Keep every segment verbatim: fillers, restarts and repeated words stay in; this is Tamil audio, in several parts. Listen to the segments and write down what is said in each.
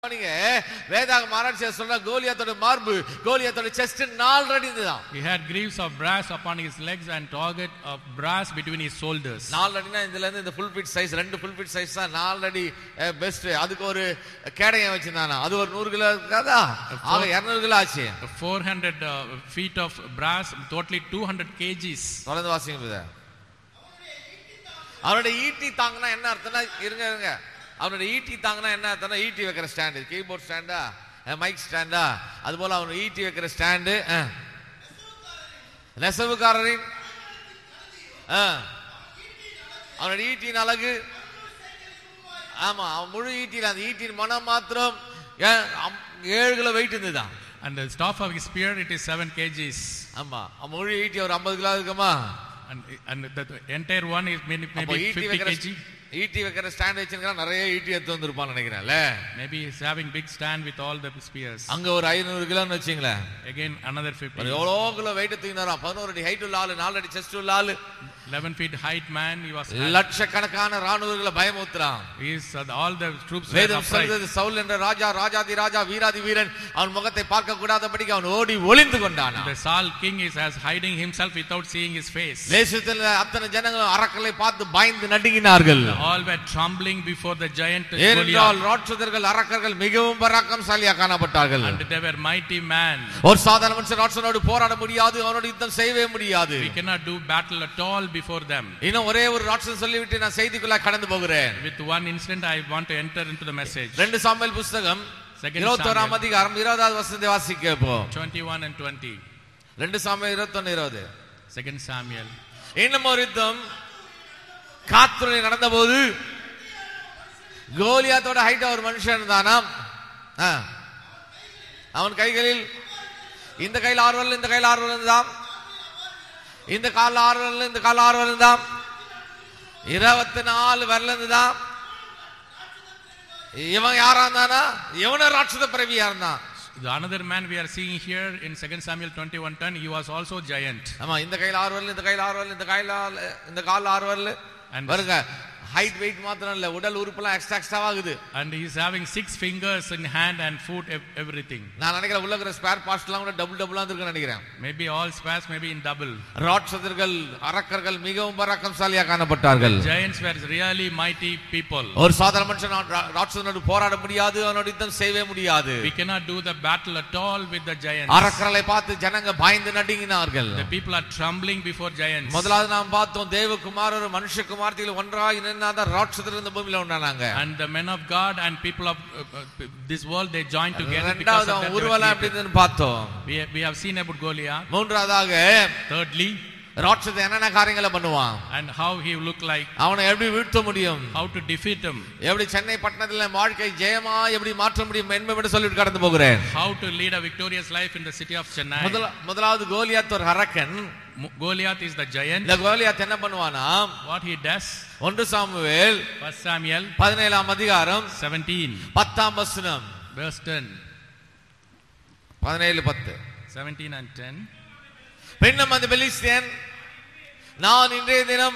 நீங்க வேதாகம ஆராய்ச்சி சொல்ற கோலியாத்தோட மார்பு கோலியாத்தோட செஸ்ட் நாலு அடி இருந்துதான். He had greaves of brass upon his legs and target of brass between his shoulders. நாலு அடினா இதுல இருந்து இந்த ஃபுல் ஃபிட் சைஸ் ரெண்டு ஃபுல் ஃபிட் சைஸ் தான் நாலு அடி பெஸ்ட். அதுக்கு ஒரு கேடயம் வச்சிருந்தானா அது ஒரு நூறு கிலோ இருக்காதா? ஆக இருநூறு கிலோ ஆச்சு. four hundred uh, feet of brass, totally two hundred kgs. தொடர்ந்து வாசிங்க. அவரோட ஈட்டி தாங்கனா என்ன அர்த்தம்னா இருங்க இருங்க அவனோட ஈட்டி தாங்கனா என்ன அர்த்தம்னா ஈட்டி வைக்கிற ஸ்டாண்ட், கீபோர்ட் ஸ்டாண்டா மைக் ஸ்டாண்டா, அது போல அவன் ஈட்டி வைக்கிற ஸ்டாண்டு, நெசவுக்காரரின் அவனோட ஈட்டியின் அழகு. ஆமா அவன் முழு ஈட்டியில் அந்த ஈட்டியின் மனம் மாத்திரம் ஏழு கிலோ வெயிட் இருந்துதான். And the staff of his spear it is seven kgs. ஆமா முழு ஈட்டி ஒரு ஐம்பது கிலோ இருக்குமா? And, and the, the entire one is maybe, maybe fifty kg. ஈட்டி வைக்கிற ஸ்டாண்ட் வச்சிருக்கா நிறைய ஈட்டி எடுத்து வந்திருப்பான்னு நினைக்கிறேன்ல. Maybe he is having big stand with all the spears. அங்க ஒரு ஐநூறு கிலோன்னு வச்சீங்களேன். Again another fifty. எவ்வளோ கிலோ வெயிட் தூக்கினாரா? பதினோரு அடி ஹைட் உள்ள ஆளு, நாலு அடி செஸ்ட் உள்ள ஆளு, eleven feet height man. He was லட்சக்கணக்கான ராணுவர்களை பயமுறுத்துறான். He is uh, all the troops were வேதம் சொல்றது சவுல் என்ற ராஜா ராஜாதி ராஜா வீராதி வீரன் அவன் முகத்தை பார்க்க கூடாதபடிக்கு அவன் ஓடி ஒளிந்து கொண்டான். The Saul king is as hiding himself without seeing his face. தேசத்தில் அத்தனை ஜனங்கள் அரக்கலை பார்த்து பயந்து நடுங்கினார்கள். All were trembling before the giant Goliath. ராட்சதர்கள் அரக்கர்கள் மிகவும் பராக்கிரமசாலியாக காணப்பட்டார்கள். And they were mighty man. ஒரு சாதாரண மனுஷன் ராட்சதனோடு போராட முடியாது, அவனோடு யுத்தம் செய்யவே முடியாது. We cannot do battle at all before them. இன்னும் ஒரே ஒரு ராட்சதன் சொல்லிவிட்டு நான் செய்திக்குள்ள கடந்து போகிறேன். With one incident I want to enter into the message. ரெண்டு சாமுவேல் புத்தகம் இருபத்தொன்றாம் அதிகாரம் இருபதாவது வசனத்தை வாசிக்க போ. twenty-one and twenty. ரெண்டு சாமுவேல் இருபத்தொன்று இருபது. Second Samuel. இன்னும் ஒரு யுத்தம் காத்துரை நடந்தபோது கோலியாத்தோட ஹைட் ஒரு மனுஷன் இருந்தானாம். அவன் கைகளில் இந்த கையில் ஆறு வரல, இந்த கையில் ஆறு வரல இருந்தாம், இந்த கால ஆறு வரல, இந்த கால ஆறு வரல இருந்தாம், இருபத்தி நாலு வரல இருந்துதான். இவன் யாரா இருந்தானா? இவன ராட்சத பிறவியா இருந்தான். The another man we are seeing here in Second Samuel twenty-one ten, he was also giant. ஆமா இந்த கையில் ஆறு வரல, இந்த கையில் ஆறு வரல, இந்த கையில் இந்த கால ஆறு வரல. பாருங்க height weight மாத்திரம் இல்ல, உடல் உறுப்புலாம் எக்ஸ்ட்ரா எக்ஸ்ட்ரா ஆகுது. And he is having six fingers in hand and foot, everything. நான் நினைக்கிறேன் உள்ள இருக்கிற ஸ்பேர் பார்ட்ஸ் எல்லாம் கூட டபுள் டபுளா இருக்குன்னு நினைக்கிறேன். Maybe all spares, maybe in double. ராட்சதர்கள் அரக்கர்கள் மிகவும் பராக்கிரமசாலியாக காணப்பட்டார்கள். Giants were really mighty people. ஒரு சாதாரண மனுஷன் ராட்சதனோடு போராட முடியாது, அவனோடு யுத்தம் செய்யவே முடியாது. We cannot do the battle at all with the giants. அரக்கர்களை பார்த்து ஜனங்க பயந்து நடுங்கினார்கள். The people are trembling before giants. முதலாவது நாம் பார்த்தோம் தேவகுமார் ஒரு மனுஷகுமாரத்தில் ஒன்றாய் நின்னாத ராட்சதர் இந்த பூமியில உண்டானாங்க. And the men of God and people of uh, uh, this world they joined together because of that. உருவலாம் எப்படின்னு பார்த்தோம். We we have seen about Goliath. மூன்றாவதாக thirdly ராட்சதன் என்னென்ன காரியங்களை பண்ணுவான் and how he look like, அவனை எப்படி வீழ்த்த முடியும், how to defeat him, எப்படி சென்னை பட்டணத்துல வாழ்க்கை ஜெயமா எப்படி மாற்ற முடியும் என்பதை சொல்லிட்டு கடந்து போகிறேன். how to lead a victorious life in the city of Chennai. முதலாவது கோலியாத் ஒரு அரக்கன். Goliath is the giant. இந்த கோலியாத் என்ன பண்ணுவானா? What he does, ஒன்று சாமுவேல் First Samuel பதினேழாம் அதிகாரம் seventeen பத்தாம் வசனம். verse ten. பதினேழு பத்து. seventeen and ten. பின்னும் அந்த பெலிஸ்தியன், நான் இன்றைய தினம்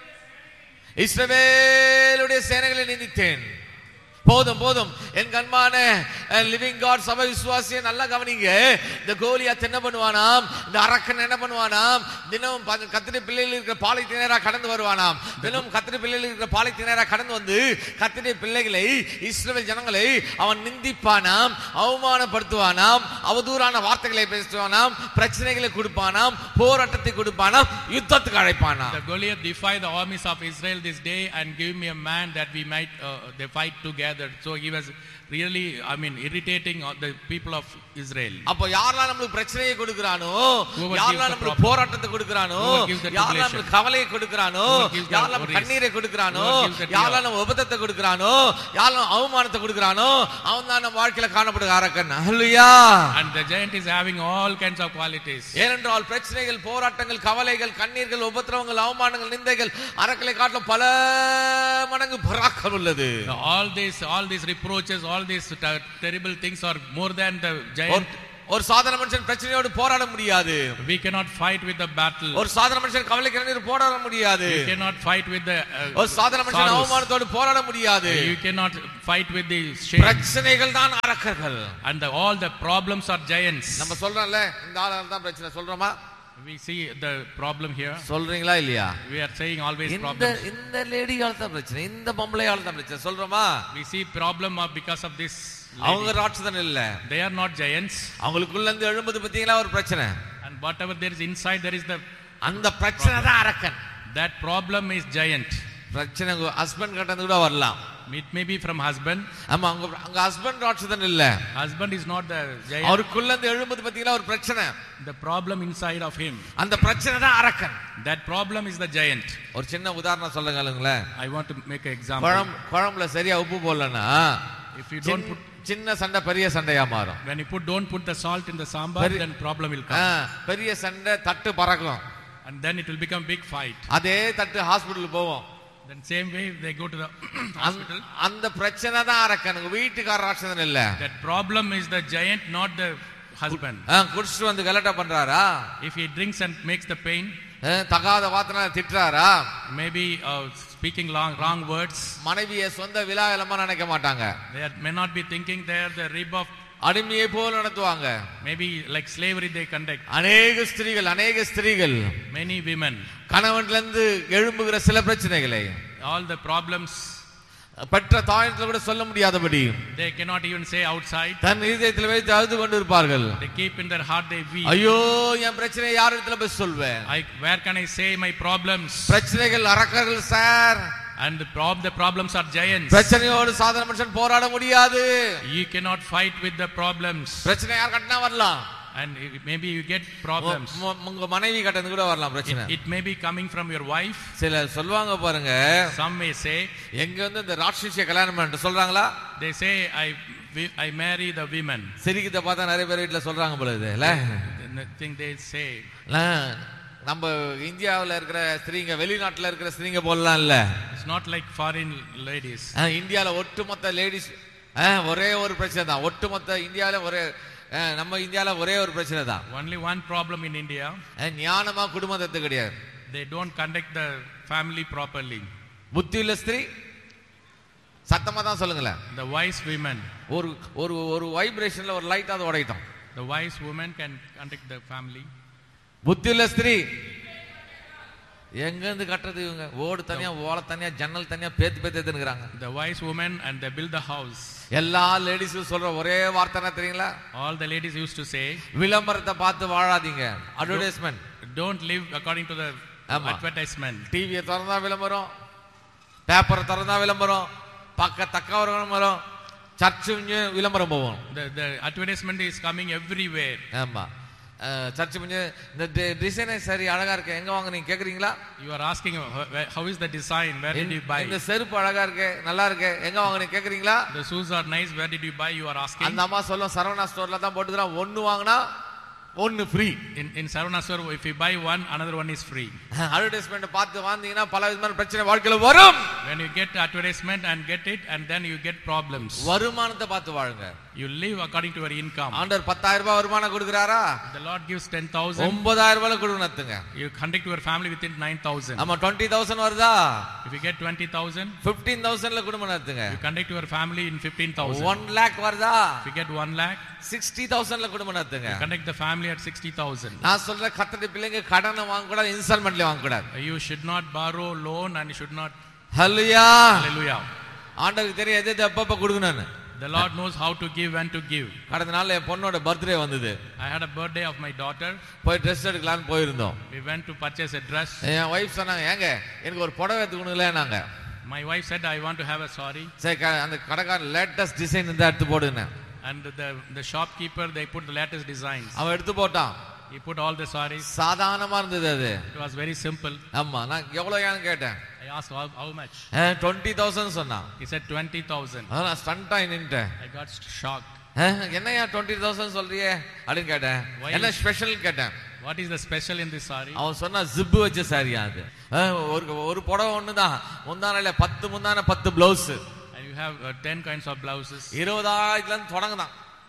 இஸ்ரவேலுடைய சேனைகளை நிந்தித்தேன். போதும் போதும் என் கண்மான லிவிங் காட் சபை விசுவாசியை நல்லா கவனிங்க. இந்த கோலியாத் என்ன பண்ணுவானாம்? இந்த அரக்கன் என்ன பண்ணுவானாம்? தினம் கத்திரி பிள்ளைகள் இருக்கிற பாலைத்தினரா கடந்து வருவானாம். தினம் கத்திரி பிள்ளைகள் இருக்கிற பாலைத்தினரா கடந்து வந்து கத்திரி பிள்ளைகளை இஸ்ரவேல் ஜனங்களை அவன் நிந்திப்பானாம், அவமானப்படுத்துவானாம், அவதூறான வார்த்தைகளை பேசுவானாம், பிரச்சனைகளை கொடுப்பானாம், போராட்டத்தை கொடுப்பானாம், யுத்தத்துக்கு அழைப்பானாம். The Goliath defy the armies of Israel this day and give me a man that we might uh, they fight together. So he was really, I mean, irritating the people of Israel. அப்ப யாரெல்லாம் நமக்கு பிரச்சனையை கொடுக்கறானோ, யாரெல்லாம் நமக்கு போராட்டத்தை கொடுக்கறானோ, யாரெல்லாம் நமக்கு கவலையை கொடுக்கறானோ, யாரெல்லாம் நமக்கு கண்ணீரை கொடுக்கறானோ, யாரெல்லாம் நமக்கு உபதத்தை கொடுக்கறானோ, யாரெல்லாம் அவமானத்தை கொடுக்கறானோ, அவன் தான் நம்ம வாழ்க்கையில காணப்படுகிற அரக்கன். ஹல்லேலூயா. And the giant is having all kinds of qualities. ஏனென்றால் பிரச்சனைகள், போராட்டங்கள், கவலைகள், கண்ணீர்கள், உபத்திரவங்கள், அவமானங்கள், நிந்தைகள் அரக்கலை காட்டிலும் பல மடங்கு பராக்கிரமம் உள்ளது. All these all these reproaches, all these terrible things are more than the giant. ஒரு சாதாரண மனுஷன் பிரச்சனையோடு போராட முடியாது. We cannot fight with the battle. ஒரு சாதாரண மனுஷன் கவலைக்கு போராட முடியாது. You cannot fight with the uh, ஒரு சாதாரண மனுஷன் அவமானத்தோடு போராட முடியாது. You cannot fight with the shame. பிரச்சனைகள் தான் அரக்கர்கள். And the, all the problems are giants. நம்ம சொல்றோம்ல இந்த ஆளால தான் பிரச்சனை சொல்றோமா? We see the problem here. சொல்றீங்களா இல்லையா? We are saying always இந்த problems. இந்த லேடியால தான் பிரச்சனை, இந்த பொம்பளையால தான் பிரச்சனை சொல்றோமா? We see problem of because of this lady. அவங்க ராட்சதன் இல்ல. They are not giants. அவங்களுக்குள்ள இருந்து எழும்புது பத்திங்களா ஒரு பிரச்சனை. And whatever there is inside, there is the அந்த பிரச்சனை தான் அரக்கன். That problem is giant. பிரச்சனை ஹஸ்பண்ட் கிட்ட இருந்து கூட வரலாம். It may be from husband. ஆமா, அங்க அங்க ஹஸ்பண்ட் ராட்சதன் இல்ல. Husband is not the giant. அவருக்குள்ள இருந்து எழும்புது பத்திங்களா ஒரு பிரச்சனை. The problem inside of him. அந்த பிரச்சனை தான் அரக்கன். That problem is the giant. ஒரு சின்ன உதாரணம் சொல்லுங்களே. I want to make an example. குழம்பு குழம்புல சரியா உப்பு போடலனா if you don't put சின்ன சண்டை பெரிய சண்டையா மாறும். When you put don't put the salt in the sambar, then problem will come. பெரிய சண்டை தட்டு பறக்கும். And then it will become big fight. அதே தட்டு ஹாஸ்பிடல் போவோம். Then same way they go to the hospital. அந்த பிரச்சனை தான் அரக்கன், வீட்டுக்கார ராட்சதன் இல்ல. That problem is the giant, not the husband. குடிச்சிட்டு வந்து கலட்டா பண்றாரா? If he drinks and makes the pain, தகாத வார்த்தை திட்டுறாரா? maybe uh, speaking long wrong words. மனைவியை சொந்த விலாயலமா நினைக்க மாட்டாங்க. They are, may not be thinking they are the rib of அடிமையை போல நடத்துவாங்க. maybe like slavery they conduct. அநேக ஸ்திரீகள் அநேக ஸ்திரீகள் many women கணவன்ல இருந்து எழும்புகிற சில பிரச்சனைகளை all the problems பெற்ற தாயினத்துல கூட சொல்ல முடியாதபடி they cannot even say outside. தன் இதயத்தில் வைத்து அழுது கொண்டிருப்பார்கள். They keep in their heart, they weep. ஐயோ என் பிரச்சனையை யார் இடத்துல போய் சொல்வேன்? I where can I say my problems? பிரச்சனைகள் அரக்கர்கள் sir. And the prob the problems are giants. பிரச்சனையோடு சாதாரண மனுஷன் போராட முடியாது. You cannot fight with the problems. பிரச்சனை யார் கட்டனா வரலாம். And maybe you get problems. உங்க மனைவி கட்டந்து கூட வரலாம் பிரச்சனை. It may be coming from your wife. சில சொல்வாங்க பாருங்க. Some may say எங்க வந்து இந்த ராட்சசிய கல்யாணம் பண்ணிட்டு சொல்றாங்களா? They say I I marry the women. சிரிக்கிட்ட பார்த்தா நிறைய பேர் வீட்ல சொல்றாங்க போல இது இல்ல? The thing they say. நம்ம இந்தியாவுல இருக்கிற ஸ்திரீங்க வெளிநாட்டுல இருக்கிற ஸ்திரீங்க போலலாம் இல்ல. It's not like foreign ladies. இந்தியால ஒட்டுமொத்த லேடிஸ் ஒரே ஒரு பிரச்சனை தான். ஒட்டுமொத்த இந்தியால ஒரே நம்ம இந்தியால ஒரே ஒரு பிரச்சனை தான். Only one problem in India. ஞானமா குடும்பத்தை கிடையாது. They don't conduct the family properly. புத்தியுள்ள ஸ்திரீ சத்தமா தான் சொல்லுங்களேன். The wise women. ஒரு ஒரு ஒரு வைப்ரேஷன்ல ஒரு லைட் அது உடையட்டும். The wise woman can conduct the family. புத்தியுள்ள ஸ்திரீ எங்க இருந்து கட்டறது இவங்க? ஓடு தனியா ஓல தனியா ஜன்னல் தனியா பேத்து பேத்து எடுத்துக்கறாங்க. The wise woman and they build the house. எல்லா லேடிஸும் சொல்ற ஒரே வார்த்தை என்ன தெரியுங்களா? All the ladies used to say விளம்பரத்தை பார்த்து வாழாதீங்க. Advertisement. Don't live according to the advertisement. டிவியை திறந்தா விளம்பரம், பேப்பரை திறந்தா விளம்பரம், பக்க தக்க விளம்பரம், சர்ச்சு விளம்பரம் போவோம். The the advertisement is coming everywhere. ஆமா. சர்ச் பண்ணி இந்த டிசைனே சரி அழகா இருக்கு, எங்க வாங்க நீங்க கேக்குறீங்களா? You are asking how is the design, where did you buy? இந்த செருப்பு அழகா இருக்கு, நல்லா இருக்கு, எங்க வாங்க நீங்க கேக்குறீங்களா? The shoes are nice, where did you buy? You are asking. அந்த அம்மா சொல்லும் சரவணா ஸ்டோர்ல தான் போட்டுக்கறோம், ஒன்னு வாங்குனா ஒன்னு free. In in Saravana store if you buy one another one is free. Advertisement பார்த்து வாங்குனீங்கன்னா பல விதமான பிரச்சனை வாழ்க்கையில வரும். When you get advertisement and get it and then you get problems. வருமானத்தை பார்த்து வாழுங்க. You live according to your income. ஆண்டவர் பத்தாயிரம் ரூபாய் வருமானம் கொடுக்கறாரா? The Lord gives ten thousand. ஒன்பதாயிரம் ரூபாய் கொடுக்கணும்ங்க. You conduct your family within nine thousand. ஆமா twenty thousand வருதா? If you get twenty thousand, fifteen thousand ல குடும்பம் நடத்துங்க. You conduct your family in fifteen thousand. one lakh வருதா? If you get one lakh, sixty thousand ல குடும்பம் நடத்துங்க. You conduct the family at sixty thousand. நான் சொல்ற கர்த்தருடைய பிள்ளைங்க கடனை வாங்க கூடாது, இன்ஸ்டால்மென்ட்ல வாங்க கூடாது. You should not borrow loan and you should not. Hallelujah. Hallelujah. ஆண்டவருக்கு தெரியும் எது எது அப்பப்ப கொடுக்கணும்னு. The Lord knows how to give and to give. கடந்த நாள்ல என் பொண்ணோட பர்த்டே வந்தது. I had a birthday of my daughter. போய் Dress எடுக்கலாம்னு போயிருந்தோம். We went to purchase a dress. N wife சொன்னாங்க, "ஏங்க எனக்கு ஒரு புடவை எடுத்துக்கணும்லனாங்க." My wife said I want to have a saree. சரி அந்த கடைக்காரன் லேட்டஸ்ட் டிசைன் இருந்தா எடுத்து போடுங்க. And the the shopkeeper they put the latest designs. அவன் எடுத்து போட்டான். He put all the sarees. சாதாரணமா இருந்தது அது. It was very simple. ஆமா நான் எவ்வளவுன்னு கேட்டேன். I asked how, how much? twenty thousand சொன்னான். He said twenty thousand. நான் ஸ்டண்ட் ஆயி நின்னுட்டேன். I got shocked. என்னையா twenty thousand சொல்றியே அப்படினு கேட்டேன். என்ன ஸ்பெஷல் கேட்டேன். What is the special in this saree? அவன் சொன்னா ஜிப் வச்ச சாரியா அது. ஒரு ஒரு புடவை ஒண்ணுதான், முந்தானையில பத்து முந்தான பத்து blouse. And you have uh, ten kinds of blouses. இருபதாயிரத்துல இருந்து தொடங்குதான்.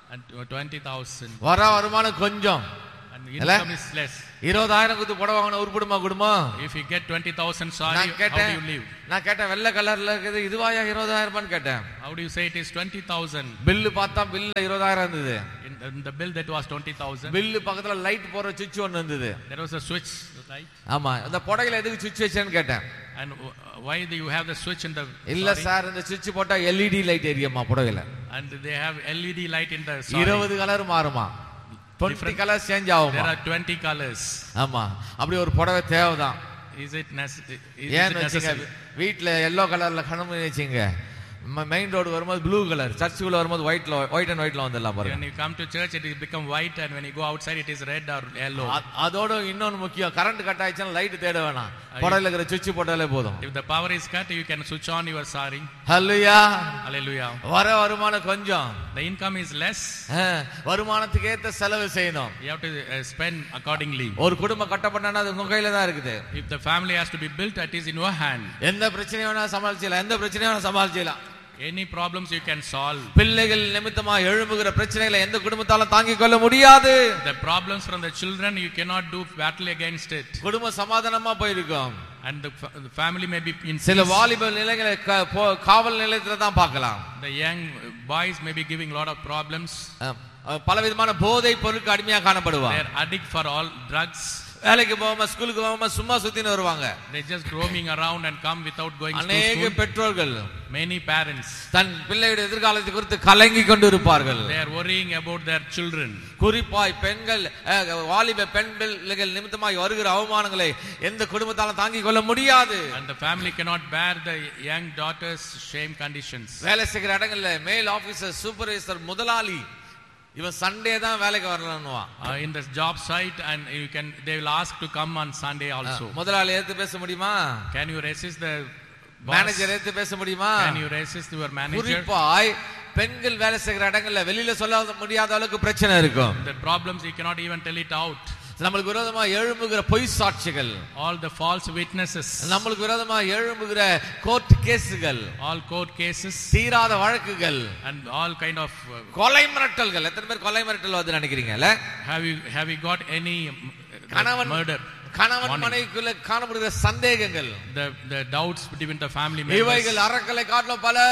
and twenty thousand. வர வருமானம் கொஞ்சம். And income is less. இருபதாயிரம் கொடுத்து புடவை வாங்கின உருப்படுமா குடும்பம்? If you get twenty thousand sorry, how do you live? நான் கேட்டேன் வெள்ளை கலர்ல இருக்குது இதுவாயா இருபதாயிரம் ரூபான்னு கேட்டேன். How do you say it is twenty thousand? Bill பார்த்தா பில்ல இருபதாயிரம் இருந்தது. In the, in the bill that was twenty thousand. Bill பக்கத்துல லைட் போற சுவிட்ச் ஒன்னு இருந்தது. There was a switch, right? ஆமா, அந்த புடவையில எதுக்கு சுவிட்ச் வச்சேன்னு கேட்டேன். And why do you have the switch in the? இல்ல சார், இந்த சுவிட்ச் போட்டா L E D லைட் எரியுமா புடவையில. And they have L E D light in the saree. இருபது கலர் மாறுமா, twenty கலர்ஸ் சேஞ்ச் ஆகுமா. There are twenty colors. ஆமா, அப்படி ஒரு புடவை தேவைதான். Is it necessary? ஏன் வச்சுங்க, வீட்டுல எல்லோ கலர்ல கணமணி வச்சுங்க, மெயின் ரோடு வரும்போது ப்ளூ கலர், சர்ச்சுக்குள்ள வரும்போது ஒயிட்ல ஒயிட் அண்ட் ஒயிட்ல வந்துடலாம் பாருங்க. When you come to church it will become white, and when you go outside it is red or yellow. அதோட இன்னொன்னு முக்கியம், கரண்ட் கட் ஆயிடுச்சுனா லைட் தேட வேணாம், புடவையில இருக்கிற சுவிட்ச் போட்டாலே போதும். If the power is cut you can switch on your saree. Hallelujah, hallelujah. வர வருமானம் கொஞ்சம், the income is less, வருமானத்துக்கு ஏத்த செலவு செய்யணும். you have to uh, spend accordingly. ஒரு குடும்பம் கட்டப்பட்டனா அது உங்க கையில தான் இருக்குது. If the family has to be built, it is in your hand. எந்த பிரச்சனையை வேணா சமாளிச்சலாம், எந்த பிரச்சனையை வேணா சமாளிச்சலாம். Any problems you can solve. பிள்ளைகள் நிமித்தமா எழும்புகிற பிரச்சனைகளை எந்த குடும்பத்தால தாங்கிக் கொள்ள முடியாது. The problems from the children you cannot do battle against it. குடும்ப சமாதானமா போயிருக்கும். And the, the family may be in சில வாலிப நிலைகளை காவல் நிலையத்துல தான் பார்க்கலாம். The young boys may be giving lot of problems. பலவிதமான போதை பொருட்களுக்கு அடிமையா காணப்படுவாங்க. They are addict for all drugs. வேலைக்கு போகாம ஸ்கூலுக்கு போகாம சும்மா சுத்தின்னு வருவாங்க. They just roaming around and come without going to school. அநேக பெற்றோர்கள், many parents, தன் பிள்ளையுடைய எதிர்காலத்தை குறித்து கலங்கி கொண்டு இருப்பார்கள். They are worrying about their children. குறிப்பாய் பெண்கள், வாலிப பெண் பிள்ளைகள் நிமித்தமாய் வருகிற அவமானங்களை எந்த குடும்பத்தாலும் தாங்கிக் கொள்ள முடியாது. And the family cannot bear the young daughters' shame conditions. வேலை செய்கிற இடங்கள்ல மேல் ஆபீசர், சூப்பர்வைசர், முதலாளி இவன் சண்டே தான் வேலைக்கு வரணும்னுவான். In the job site, and you can they will ask to come on Sunday also. முதலாளி ஏத்து பேச முடியுமா? Can you resist the manager ஏத்து பேச முடியுமா? Can you resist your manager? குறிப்பாய் பெண்கள் வேலை செய்கிற இடங்கள்ல வெளியில சொல்ல முடியாத அளவுக்கு பிரச்சனை இருக்கும். The problems you cannot even tell it out. நமக்கு விரோதமா எழும்புகிற பொய் சாட்சிகள், all the false witnesses, நமக்கு விரோதமா எழும்புகிற கோர்ட் கேஸ்கள், all court cases, தீராத வழக்குகள், and all kind of uh, கொலை மிரட்டல்கள். எத்தனை பேர் கொலை மிரட்டல் வந்து நினைக்கிறீங்கல? have you have you got any கணவன் murder, கணவன் மனைவிக்குள்ள காணப்படுகிற சந்தேகங்கள், the the doubts between the family members, இவைகள் அரக்கலை காட்டிலும் பல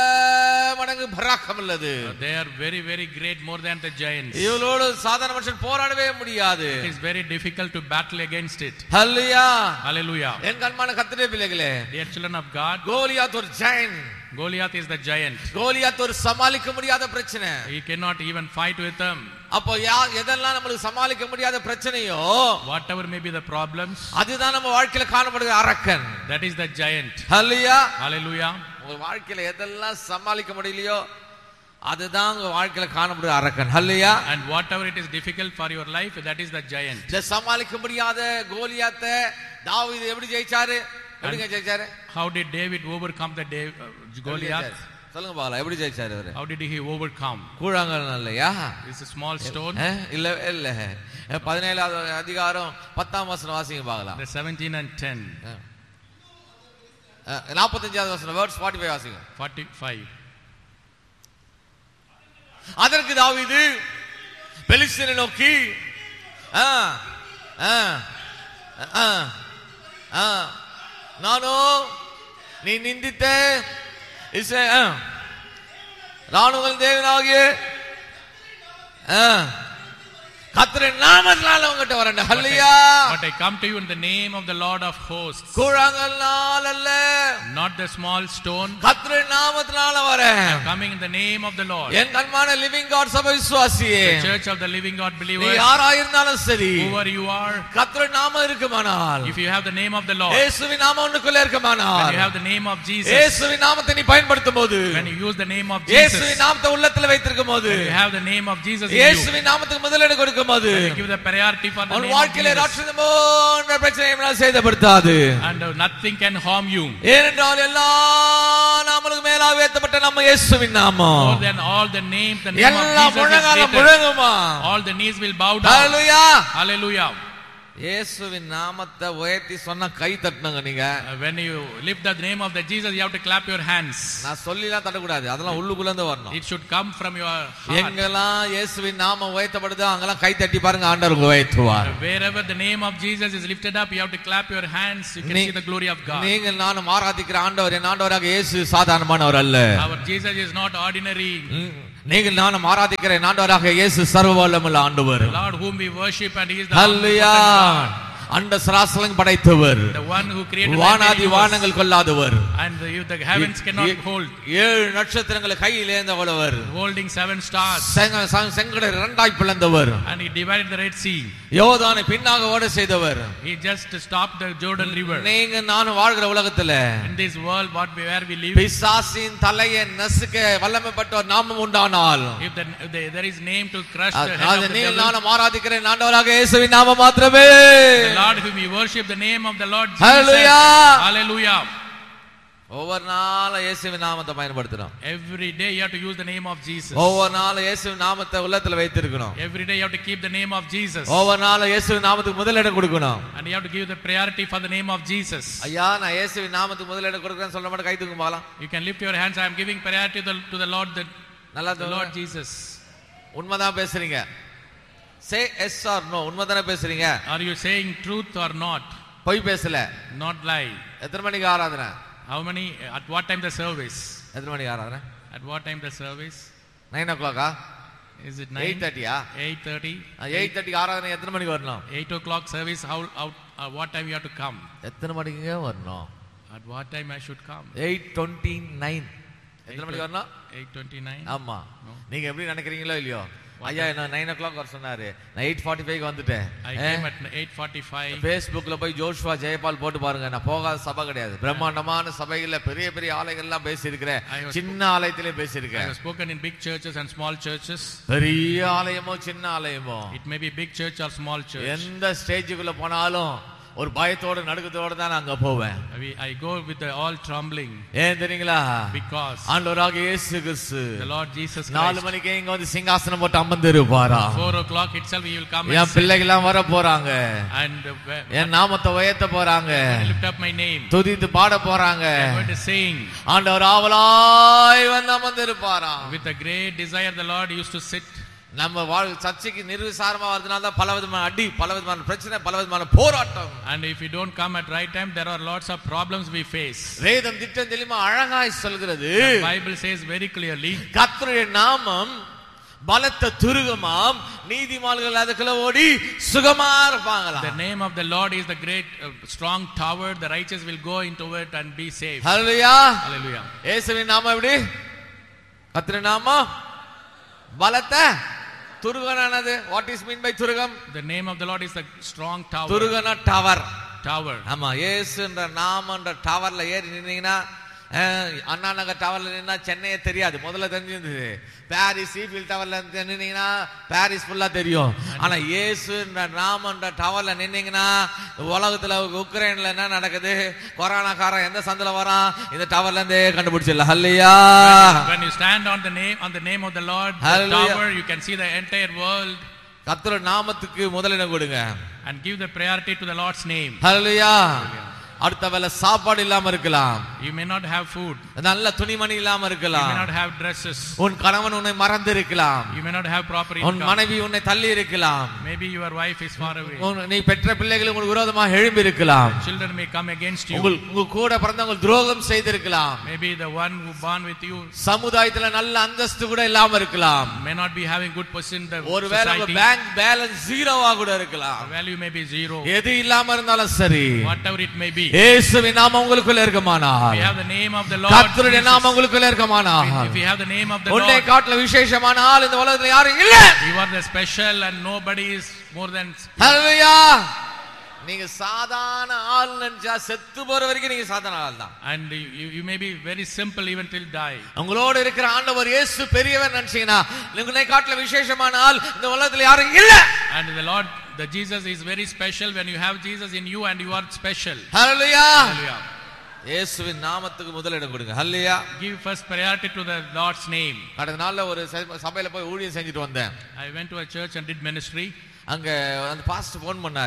மடங்கு பராக்கம் உள்ளது. they are very very great, more than the giants. இவளோடு சாதாரண மனுஷன் போராடவே முடியாது. It is very difficult to battle against it. Hallelujah, hallelujah. என் கண்மான கர்த்தருடைய பிள்ளைகளே, dear children of God, Goliath ஒரு giant. Goliath is the giant. Goliath ஒரு சமாளிக்க முடியாத பிரச்சனை. You cannot even fight with them. அப்போ எதெல்லாம் நமக்கு சமாளிக்க முடியாத பிரச்சனையோ, whatever may be the problems, அதுதான் நம்ம வாழ்க்கையில காணப்படுகிற அரக்கன். that is the giant. Hallelujah, hallelujah. உங்க வாழ்க்கையில எதெல்லாம் சமாளிக்க முடியலையோ அதுதான் உங்க வாழ்க்கையில காணப்படுகிற அரக்கன். ஹல்லேலூயா. And whatever it is difficult for your life, that is the giant. இந்த சமாளிக்க முடியாத கோலியாத்தை தாவீது எப்படி ஜெயிச்சாரு? எப்படி ஜெயிச்சாரு? How did David overcome the David, uh, Goliath? சொல்லுங்க பாக்கலாம், எப்படி ஜெயிச்சாரு அவரு? How did he overcome? கூழாங்கல் இல்லையா? It's a small stone. இல்ல இல்ல, பதினேழாவது அதிகாரம் பத்தாம் வசனம் வாசிங்க பார்க்கலாம். The seventeen and ten. நாற்பத்தஞ்சாவது வசனம், வேர்ட்ஸ் forty-five வாசிங்க. forty-five. அதற்கு தாவீது பெலிஸ்தரை நோக்கி, ஆ ஆ ஆ நானோ நீ நிந்தித்த இஸ்ரவேல் ராணுவங்கள் தேவனாகிய கர்த்தரின் நாமத்தினால உங்ககிட்ட வரேன். ஹல்லேலூயா. But I come to you in the name of the Lord of hosts. கூழாங்கல்னால் அல்ல, not the small stone. கர்த்தரின் நாமத்தினால வரேன். I'm coming in the name of the Lord. N கண்மான living God சபை விசுவாசியே, the church of the living God believers, நீ யாராயிருந்தாலும் சரி, whoever you are, கர்த்தரின் நாமம் இருக்குமானால், if you have the name of the Lord, இயேசுவின் நாமம் உனக்குள்ள இருக்குமானால், when you have the name of Jesus, இயேசுவின் நாமத்தை நீ பயன்படுத்தும்போது, when you use the name of Jesus, இயேசுவின் நாமத்தை உள்ளத்தில் வைத்திருக்கும்போது, when you have the name of Jesus in you, இயேசுவின் நாமத்துக்கு முதலிடம் கொடுக்கும்போது, give the priority for the உன் name of வாழ்க்கையில Jesus, ராட்சதமோ என்ற பிரச்சனையை நம்மால் சேதப்படுத்தாது. and uh, nothing can harm you. ஏனென்றால் எல்லா நாமங்களுக்கு மேலாக உயர்த்தப்பட்ட நம்ம இயேசுவின் நாமம், more than all the names, the name of எல்லா Jesus is முழங்காலும் greater. முழங்குமா. All the knees will bow down. Hallelujah. Hallelujah. இயேசுவின் நாமத்தை உயர்த்தி சொன்னா கை தட்டணுங்க நீங்க. Uh, when you lift the name of the Jesus, you have to clap your hands. நான் சொல்லிலாம் தட்ட கூடாது, அதெல்லாம் உள்ளுக்குள்ள இருந்து வரணும். It should come from your heart. எங்கெல்லாம் இயேசுவின் நாமம் உயர்த்தப்படுதோ அங்கெல்லாம் கை தட்டி பாருங்க, ஆண்டவர் உங்களை உயர்த்துவார். Wherever the name of Jesus is lifted up, you have to clap your hands. You can see the glory of God. நீங்கள் நானும் ஆராதிக்கிற ஆண்டவர் என் ஆண்டவராக இயேசு சாதாரணமானவர் அல்ல. Our Jesus is not ordinary. நீங்கள் நானும் ஆராதிக்கிற என் ஆண்டவராக இயேசு சர்வ வல்லமையுள்ள ஆண்டவர். The Lord whom we worship, and he is the ஹல்லேலூயா. அண்ட சராசரங்களை படைத்தவர், the one who created வானாதி வானங்கள் கொள்ளாதவர், and the, the heavens cannot hold, ஏழு நட்சத்திரங்களை கையில் ஏந்தவர், holding seven stars, செங்கடலை இரண்டாய் பிளந்தவர், and he divided the Red Sea. யோர்தானை பின்னாக ஓட செய்தவர். He just stopped the Jordan River. நீங்க நான் வாழ்கிற உலகத்துல, in this world what we, where we live, பிசாசின் தலையை நசுக்க வல்லமைப்பட்ட நாமம் உண்டானால், if, the, if the, there is name to crush the head of the நீ devil, நான் ஆராதிக்கிற ஆண்டவராக இயேசுவின் நாமம் மாத்திரமே. the Lord whom we worship, the name of the Lord Jesus. Hallelujah. Hallelujah. ஒவ்வொரு நாளும் இயேசுவின் நாமத்தை பயன்படுத்தணும். Every day you have to use the name of Jesus. ஒவ்வொரு நாளும் இயேசுவின் நாமத்தை உள்ளத்துல வைத்திருக்கணும். Every day you have to keep the name of Jesus. ஒவ்வொரு நாளும் இயேசுவின் நாமத்துக்கு முதலிடம் கொடுக்கணும். And you have to give the priority for the name of Jesus. ஐயா நான் இயேசுவின் நாமத்துக்கு முதலிடம் கொடுக்கிறேன்னு சொல்ல மாட்டேன், கை தூக்கு பாலாம். You can lift your hands. I am giving priority to the, to the Lord, the, நல்லா the Lord Jesus. உண்மைதான் பேசுறீங்க. Say yes or no. உண்மைதானே பேசுறீங்க? Are you saying truth or not? பொய் பேசல. Not lie. எத்தனை மணிக்கு ஆராதனை? How many? At what time the service? எத்தனை மணிக்கு ஆராதனை? At what time the service? nine o'clock ah? Is it nine? eight thirty ah? eight thirty. eight thirty ஆராதனை எத்தனை மணிக்கு வரணும்? eight o'clock service. How out? Uh, what time you have to come? எத்தனை மணிக்கு வரணும்? At what time I should come? eight twenty-nine. எத்தனை மணிக்கு வரணும்? eight twenty-nine. ஆமா. நீங்க எப்படி நினைக்கிறீங்களோ இல்லையோ, ஐயா நான் nine o'clock வர சொன்னாரு, நான் eight forty-five க்கு வந்துட்டேன். I came at eight forty-five. Facebookல போய் ஜோஷுவா ஜெயபால் போட்டு பாருங்க, நான் போகாத சபை கிடையாது. பிரம்மாண்டமான சபைகள்ல பெரிய பெரிய ஆலயங்கள்லாம் பேசி இருக்கிறேன், சின்ன ஆலயத்திலே பேசி இருக்கேன். I have spoken in big churches and small churches. பெரிய ஆலயமோ சின்ன ஆலயமோ, It may be big church or small church. எந்த ஸ்டேஜுக்குள்ள போனாலும் ஒரு பயத்தோட நடுக்கத்தோட தான் அங்க போவேன். I go with the all trembling. ஏன் தெரியுங்களா? Because ஆண்டவராகிய இயேசு கிறிஸ்து the Lord Jesus Christ நாலு மணிக்கு இங்க வந்து சிங்காசனம் போட்டு அமர்ந்திருப்பாரா. four o'clock itself he will come. என் பிள்ளைகள்லாம் வர போறாங்க, and என் நாமத்தை உயர்த்த போறாங்க, lift up my name, துதித்து பாட போறாங்க. I'm going to sing. ஆண்டவர் ஆவலாய் வந்து அமர்ந்திருப்பாரா. With a great desire the Lord used to sit. நம்ம வாழ் சர்ச்சைக்கு நிர்விசாரமா வரதுனால தான் பல விதமான அடி, பல விதமான பிரச்சனை, பல விதமான போராட்டம். And if you don't come at right time, there are lots of problems we face. வேதம் திட்டம் தெளிவா அழகாய் சொல்கிறது. The Bible says very clearly, கர்த்தருடைய நாமம் பலத்த துருகமாம், நீதிமான்கள் அதுக்குள்ள ஓடி சுகமா இருப்பாங்களா. the name of the Lord is the great uh, strong tower, the righteous will go into it and be safe. Hallelujah. Hallelujah. இயேசுவின் நாமம் எப்படி? கர்த்தருடைய நாமம் பலத்த துருகனானது. What is mean by Thurugam? The name of the Lord is the strong tower. துருகனா tower. Tower. ஆமா, இயேசுன்ற நாமன்ற டவர்ல ஏறி நின்னீங்கன்னா, அண்ணா நகர் டவர்ல நின்னா சென்னையே தெரியாது. முதல்ல தெரிஞ்சிருந்தது. பாரிஸ் ஈஃபில் டவர்ல நின்னீங்கன்னா பாரிஸ் ஃபுல்லா தெரியும். ஆனா இயேசுன்ற நாமன்ற டவர்ல நின்னீங்கன்னா உலகத்துல உக்ரைன்ல என்ன நடக்குது, கொரோனாக்காரன் எந்த சந்தில வரான், இந்த டவர்ல இருந்தே கண்டுபிடிச்சிடலாம். ஹல்லேலூயா. When you stand on the name on the name of the Lord, the tower, you can see the entire world. கர்த்தருடைய நாமத்துக்கு முதலிடம் கொடுங்க. And give the priority to the Lord's name. ஹல்லேலூயா. அடுத்த வேளை சாப்பாடு இல்லாம இருக்கலாம், you may not have food, நல்ல துணிமணி இல்லாம இருக்கலாம், you may not have dresses, உன் கணவன் உன்னை மறந்து இருக்கலாம், you may not have proper income, உன் மனைவி உன்னை தள்ளி இருக்கலாம், maybe your wife is far away, நீ பெற்ற பிள்ளைகள் உங்களுக்கு விரோதமாக எழும்பி இருக்கலாம், children may come against you, உங்க கூட பிறந்தவங்க துரோகம் செய்திருக்கலாம், maybe the one who born with you சமுதாயத்துல நல்ல அந்தஸ்து கூட இல்லாம இருக்கலாம், may not be having good position in the ஒருவேளை உங்க பேங்க் பேலன்ஸ் ஜீரோவா கூட இருக்கலாம், value may be zero, எது இல்லாம இருந்தாலும் சரி, whatever it may be, இயேசுவின் நாமம் உங்களுக்குள்ள இருக்குமானால், we have the name of the Lord, கர்த்தருடைய நாமம் உங்களுக்குள்ள இருக்குமானால், if we have the name of the உன்னை Lord, காட்டில விசேஷமான ஆள் இந்த உலகத்துல யாரும் இல்ல, you are the special and nobody is more than. ஹல்லேலூயா. நீங்க சாதாரண ஆள் நினைச்சா செத்து போற வரைக்கும் நீங்க சாதாரண ஆள் தான். And you, you may be very simple even till die. உங்களோட இருக்கிற ஆண்டவர் இயேசு பெரியவர் நினைச்சீங்கன்னா உங்களை காட்டில விசேஷமான ஆள் இந்த உலகத்துல யாரும் இல்ல. And the Lord, the Jesus is very special when you have Jesus in you and you are special. Hallelujah. Hallelujah. இயேசுவின் நாமத்துக்கு முதலிடம் கொடுங்க. ஹல்லேலூயா. Give first priority to the Lord's name. கடந்த நாள்ல ஒரு சபையில போய் ஊழியம் செஞ்சுட்டு வந்தேன். I went to a church and did ministry. அங்க அந்த பாஸ்டர் ஃபோன் பண்ணாரு. The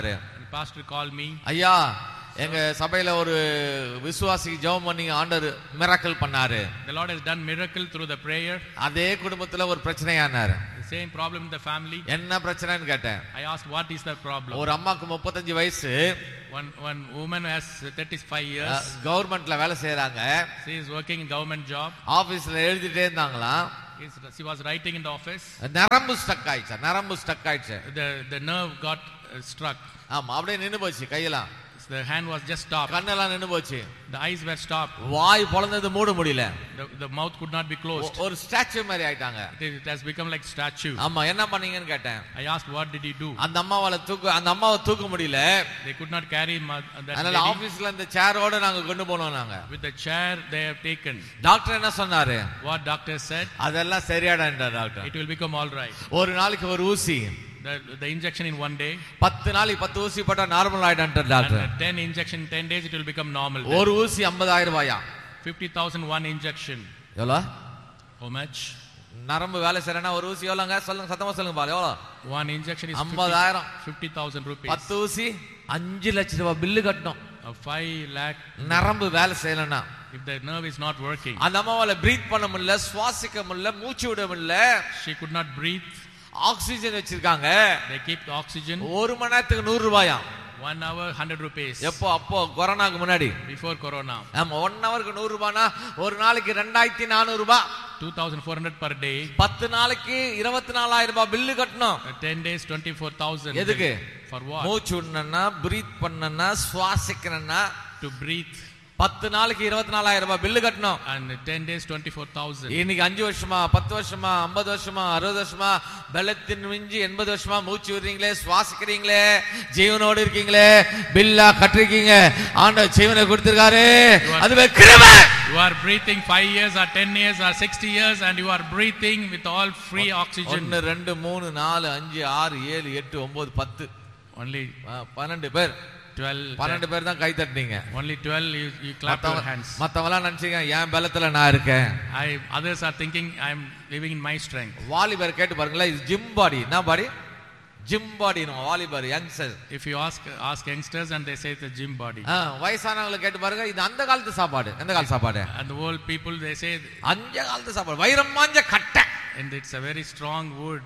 pastor called me. ஐயா எங்க சபையில ஒரு விசுவாசி ஜெபம் பண்ணி ஆண்டவர் மிராக்கிள் பண்ணாரு. The Lord has done miracle through the prayer. அதே குடும்பத்துல ஒரு பிரச்சனையானாரு. The same problem in the family. என்ன பிரச்சனைன்னு கேட்டேன். I asked what is the problem. ஒரு அம்மாக்கு முப்பத்தஞ்சு வயசு. One one woman has thirty-five years. கவர்மெண்ட்ல வேலை செய்றாங்க. She is working in government job. ஆபீஸ்ல எழுதிட்டே இருந்தாங்களா. She was writing in the office. நரம்பு ஸ்டக் ஆயிடுச்சு. நரம்பு ஸ்டக் ஆயிடுச்சு. The the nerve got uh, struck. ஆமா அப்படியே நின்னு போச்சு கையெல்லாம். The hand was just stopped. கண்ணெல்லாம் நின்னு போச்சு. The eyes were stopped. வாய் பொளந்தது மூட முடியல. The, the mouth could not be closed. ஒரு ஸ்டாச்சு மாதிரி ஆயிட்டாங்க. It has become like statue. ஆமா என்ன பண்ணீங்கன்னு கேட்டேன். I asked what did he do? அந்த அம்மாவால தூக்க அந்த அம்மாவை தூக்க முடியல. They could not carry that அதனால lady. ஆபீஸ்ல அந்த சேரோட நாங்க கொண்டு போனோம் நாங்க. With the chair they have taken. Doctor என்ன சொன்னாரு? What doctor said? அதெல்லாம் சரியாடான்றார் doctor. It will become all right. ஒரு நாளைக்கு ஒரு ஊசி. The the injection in one day. பத்து நாளைக்கு பத்து ஊசி போட்டா normal ஆயிடான்றார் doctor. ten injection in ten days it will become normal. ஒரு ஊசி ஐம்பதாயிரம் ரூபாயா? fifty thousand one injection. எவ்வளவு? How much? நரம்பு வேலை செய்யறனா ஒரு ஊசி எவ்வளவுங்க? சொல்லுங்க சத்தமா சொல்லுங்க பாரு எவ்வளவு? One injection is ஐம்பதாயிரம். fifty thousand rupees. பத்து ஊசி அஞ்சு லட்சம் ரூபாய் பில்லு கட்டணும். five lakh. நரம்பு வேலை செய்யலனா if the nerve is not working. அந்த அம்மாவால பிரீத் பண்ண முடியல, சுவாசிக்க முடியல, மூச்சு விட முடியல. She could not breathe. Oxygen வச்சிருக்காங்க. They keep the oxygen. ஒரு மணி நேரத்துக்கு நூறு ரூபாயா? one hour one hundred rupees. எப்போ அப்போ கொரோனாக்கு முன்னாடி. Before corona. ஆமா one hourக்கு நூறு ரூபானா ஒரு நாளைக்கு ரெண்டாயிரத்து நானூறு ரூபாய். two thousand four hundred per day. பத்து நாளைக்கு இருபத்தி நாலாயிரம் ரூபாய் பில்லு கட்டணும். ten days twenty-four thousand. எதுக்கு? For what? மூச்சு விடணும்னா, பிரீத் பண்ணனும்னா, சுவாசிக்கணும்னா. To breathe. பத்து நாளைக்கு இருபத்தி நாலாயிரம் ரூபாய் பில்லு கட்டணும். And ten days twenty-four thousand. இன்னைக்கு அஞ்சு வருஷமா பத்து வருஷமா ஐம்பது வருஷமா அறுபது வருஷமா பலத்தின் மிஞ்சி எண்பது வருஷமா மூச்சு விடுறீங்களே, சுவாசிக்கிறீங்களே, ஜீவனோடு இருக்கீங்களே, பில்லா கட்டிருக்கீங்க. ஆண்டவர் ஜீவனை கொடுத்திருக்காரு. அதுவே கிருபை. You are breathing five years or ten years or sixty years and you are breathing with all free oxygen. ஒன்று ரெண்டு மூணு நாலு அஞ்சு ஆறு ஏழு எட்டு ஒன்பது பத்து only பன்னெண்டு பேர். twelve. பன்னெண்டு பேர் தான் கை தட்டினீங்க. Only twelve you, you clap your hands. மத்தவங்கலாம் நினைச்சீங்க என் பலத்துல நான் இருக்கேன். I others are thinking I am living in my strength. வாலிபர் கேட்டு பாருங்களேன், இது ஜிம் பாடி. என்ன பாடி? Gym body. நம்ம வாலிபர் youngsters. If you ask ask youngsters and they say it's a gym body. வயசானவங்களை கேட்டு பாருங்க, இது அந்த காலத்து சாப்பாடு. எந்த காலத்து சாப்பாடு? And the old people they say அந்த காலத்து சாப்பாடு. வைரம் மாஞ்ச கட்டை. and it's a very strong wood.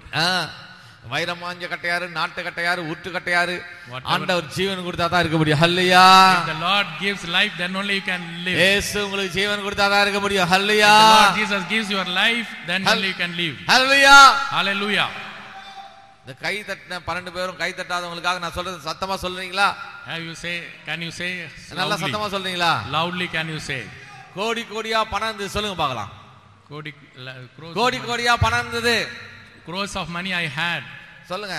வைரம் மாஞ்ச கட்டையாரு, நாட்டு கட்டையாரு, ஊட்டு கட்டையாரு. ஆண்டவர் ஜீவன் கொடுத்தா தான் இருக்க முடியும். ஹல்லேலூயா. If the Lord gives life then only you can live. இயேசு உங்களுக்கு ஜீவன் கொடுத்தா தான் இருக்க முடியும். ஹல்லேலூயா. If the Lord Jesus gives your life then only you can live. Hallelujah. Hallelujah. இந்த கை தட்டின பன்னெண்டு பேரும் கை தட்டாதவங்களுக்காக நான் சொல்றது சத்தமா சொல்றீங்களா? Have you say can you say நல்லா சத்தமா சொல்றீங்களா? Loudly can you say? கோடி கோடியா பணம் இருந்தது சொல்லுங்க பார்க்கலாம். கோடி crores கோடி கோடியா பணம் இருந்தது. crores of money I had. சொல்லுங்க.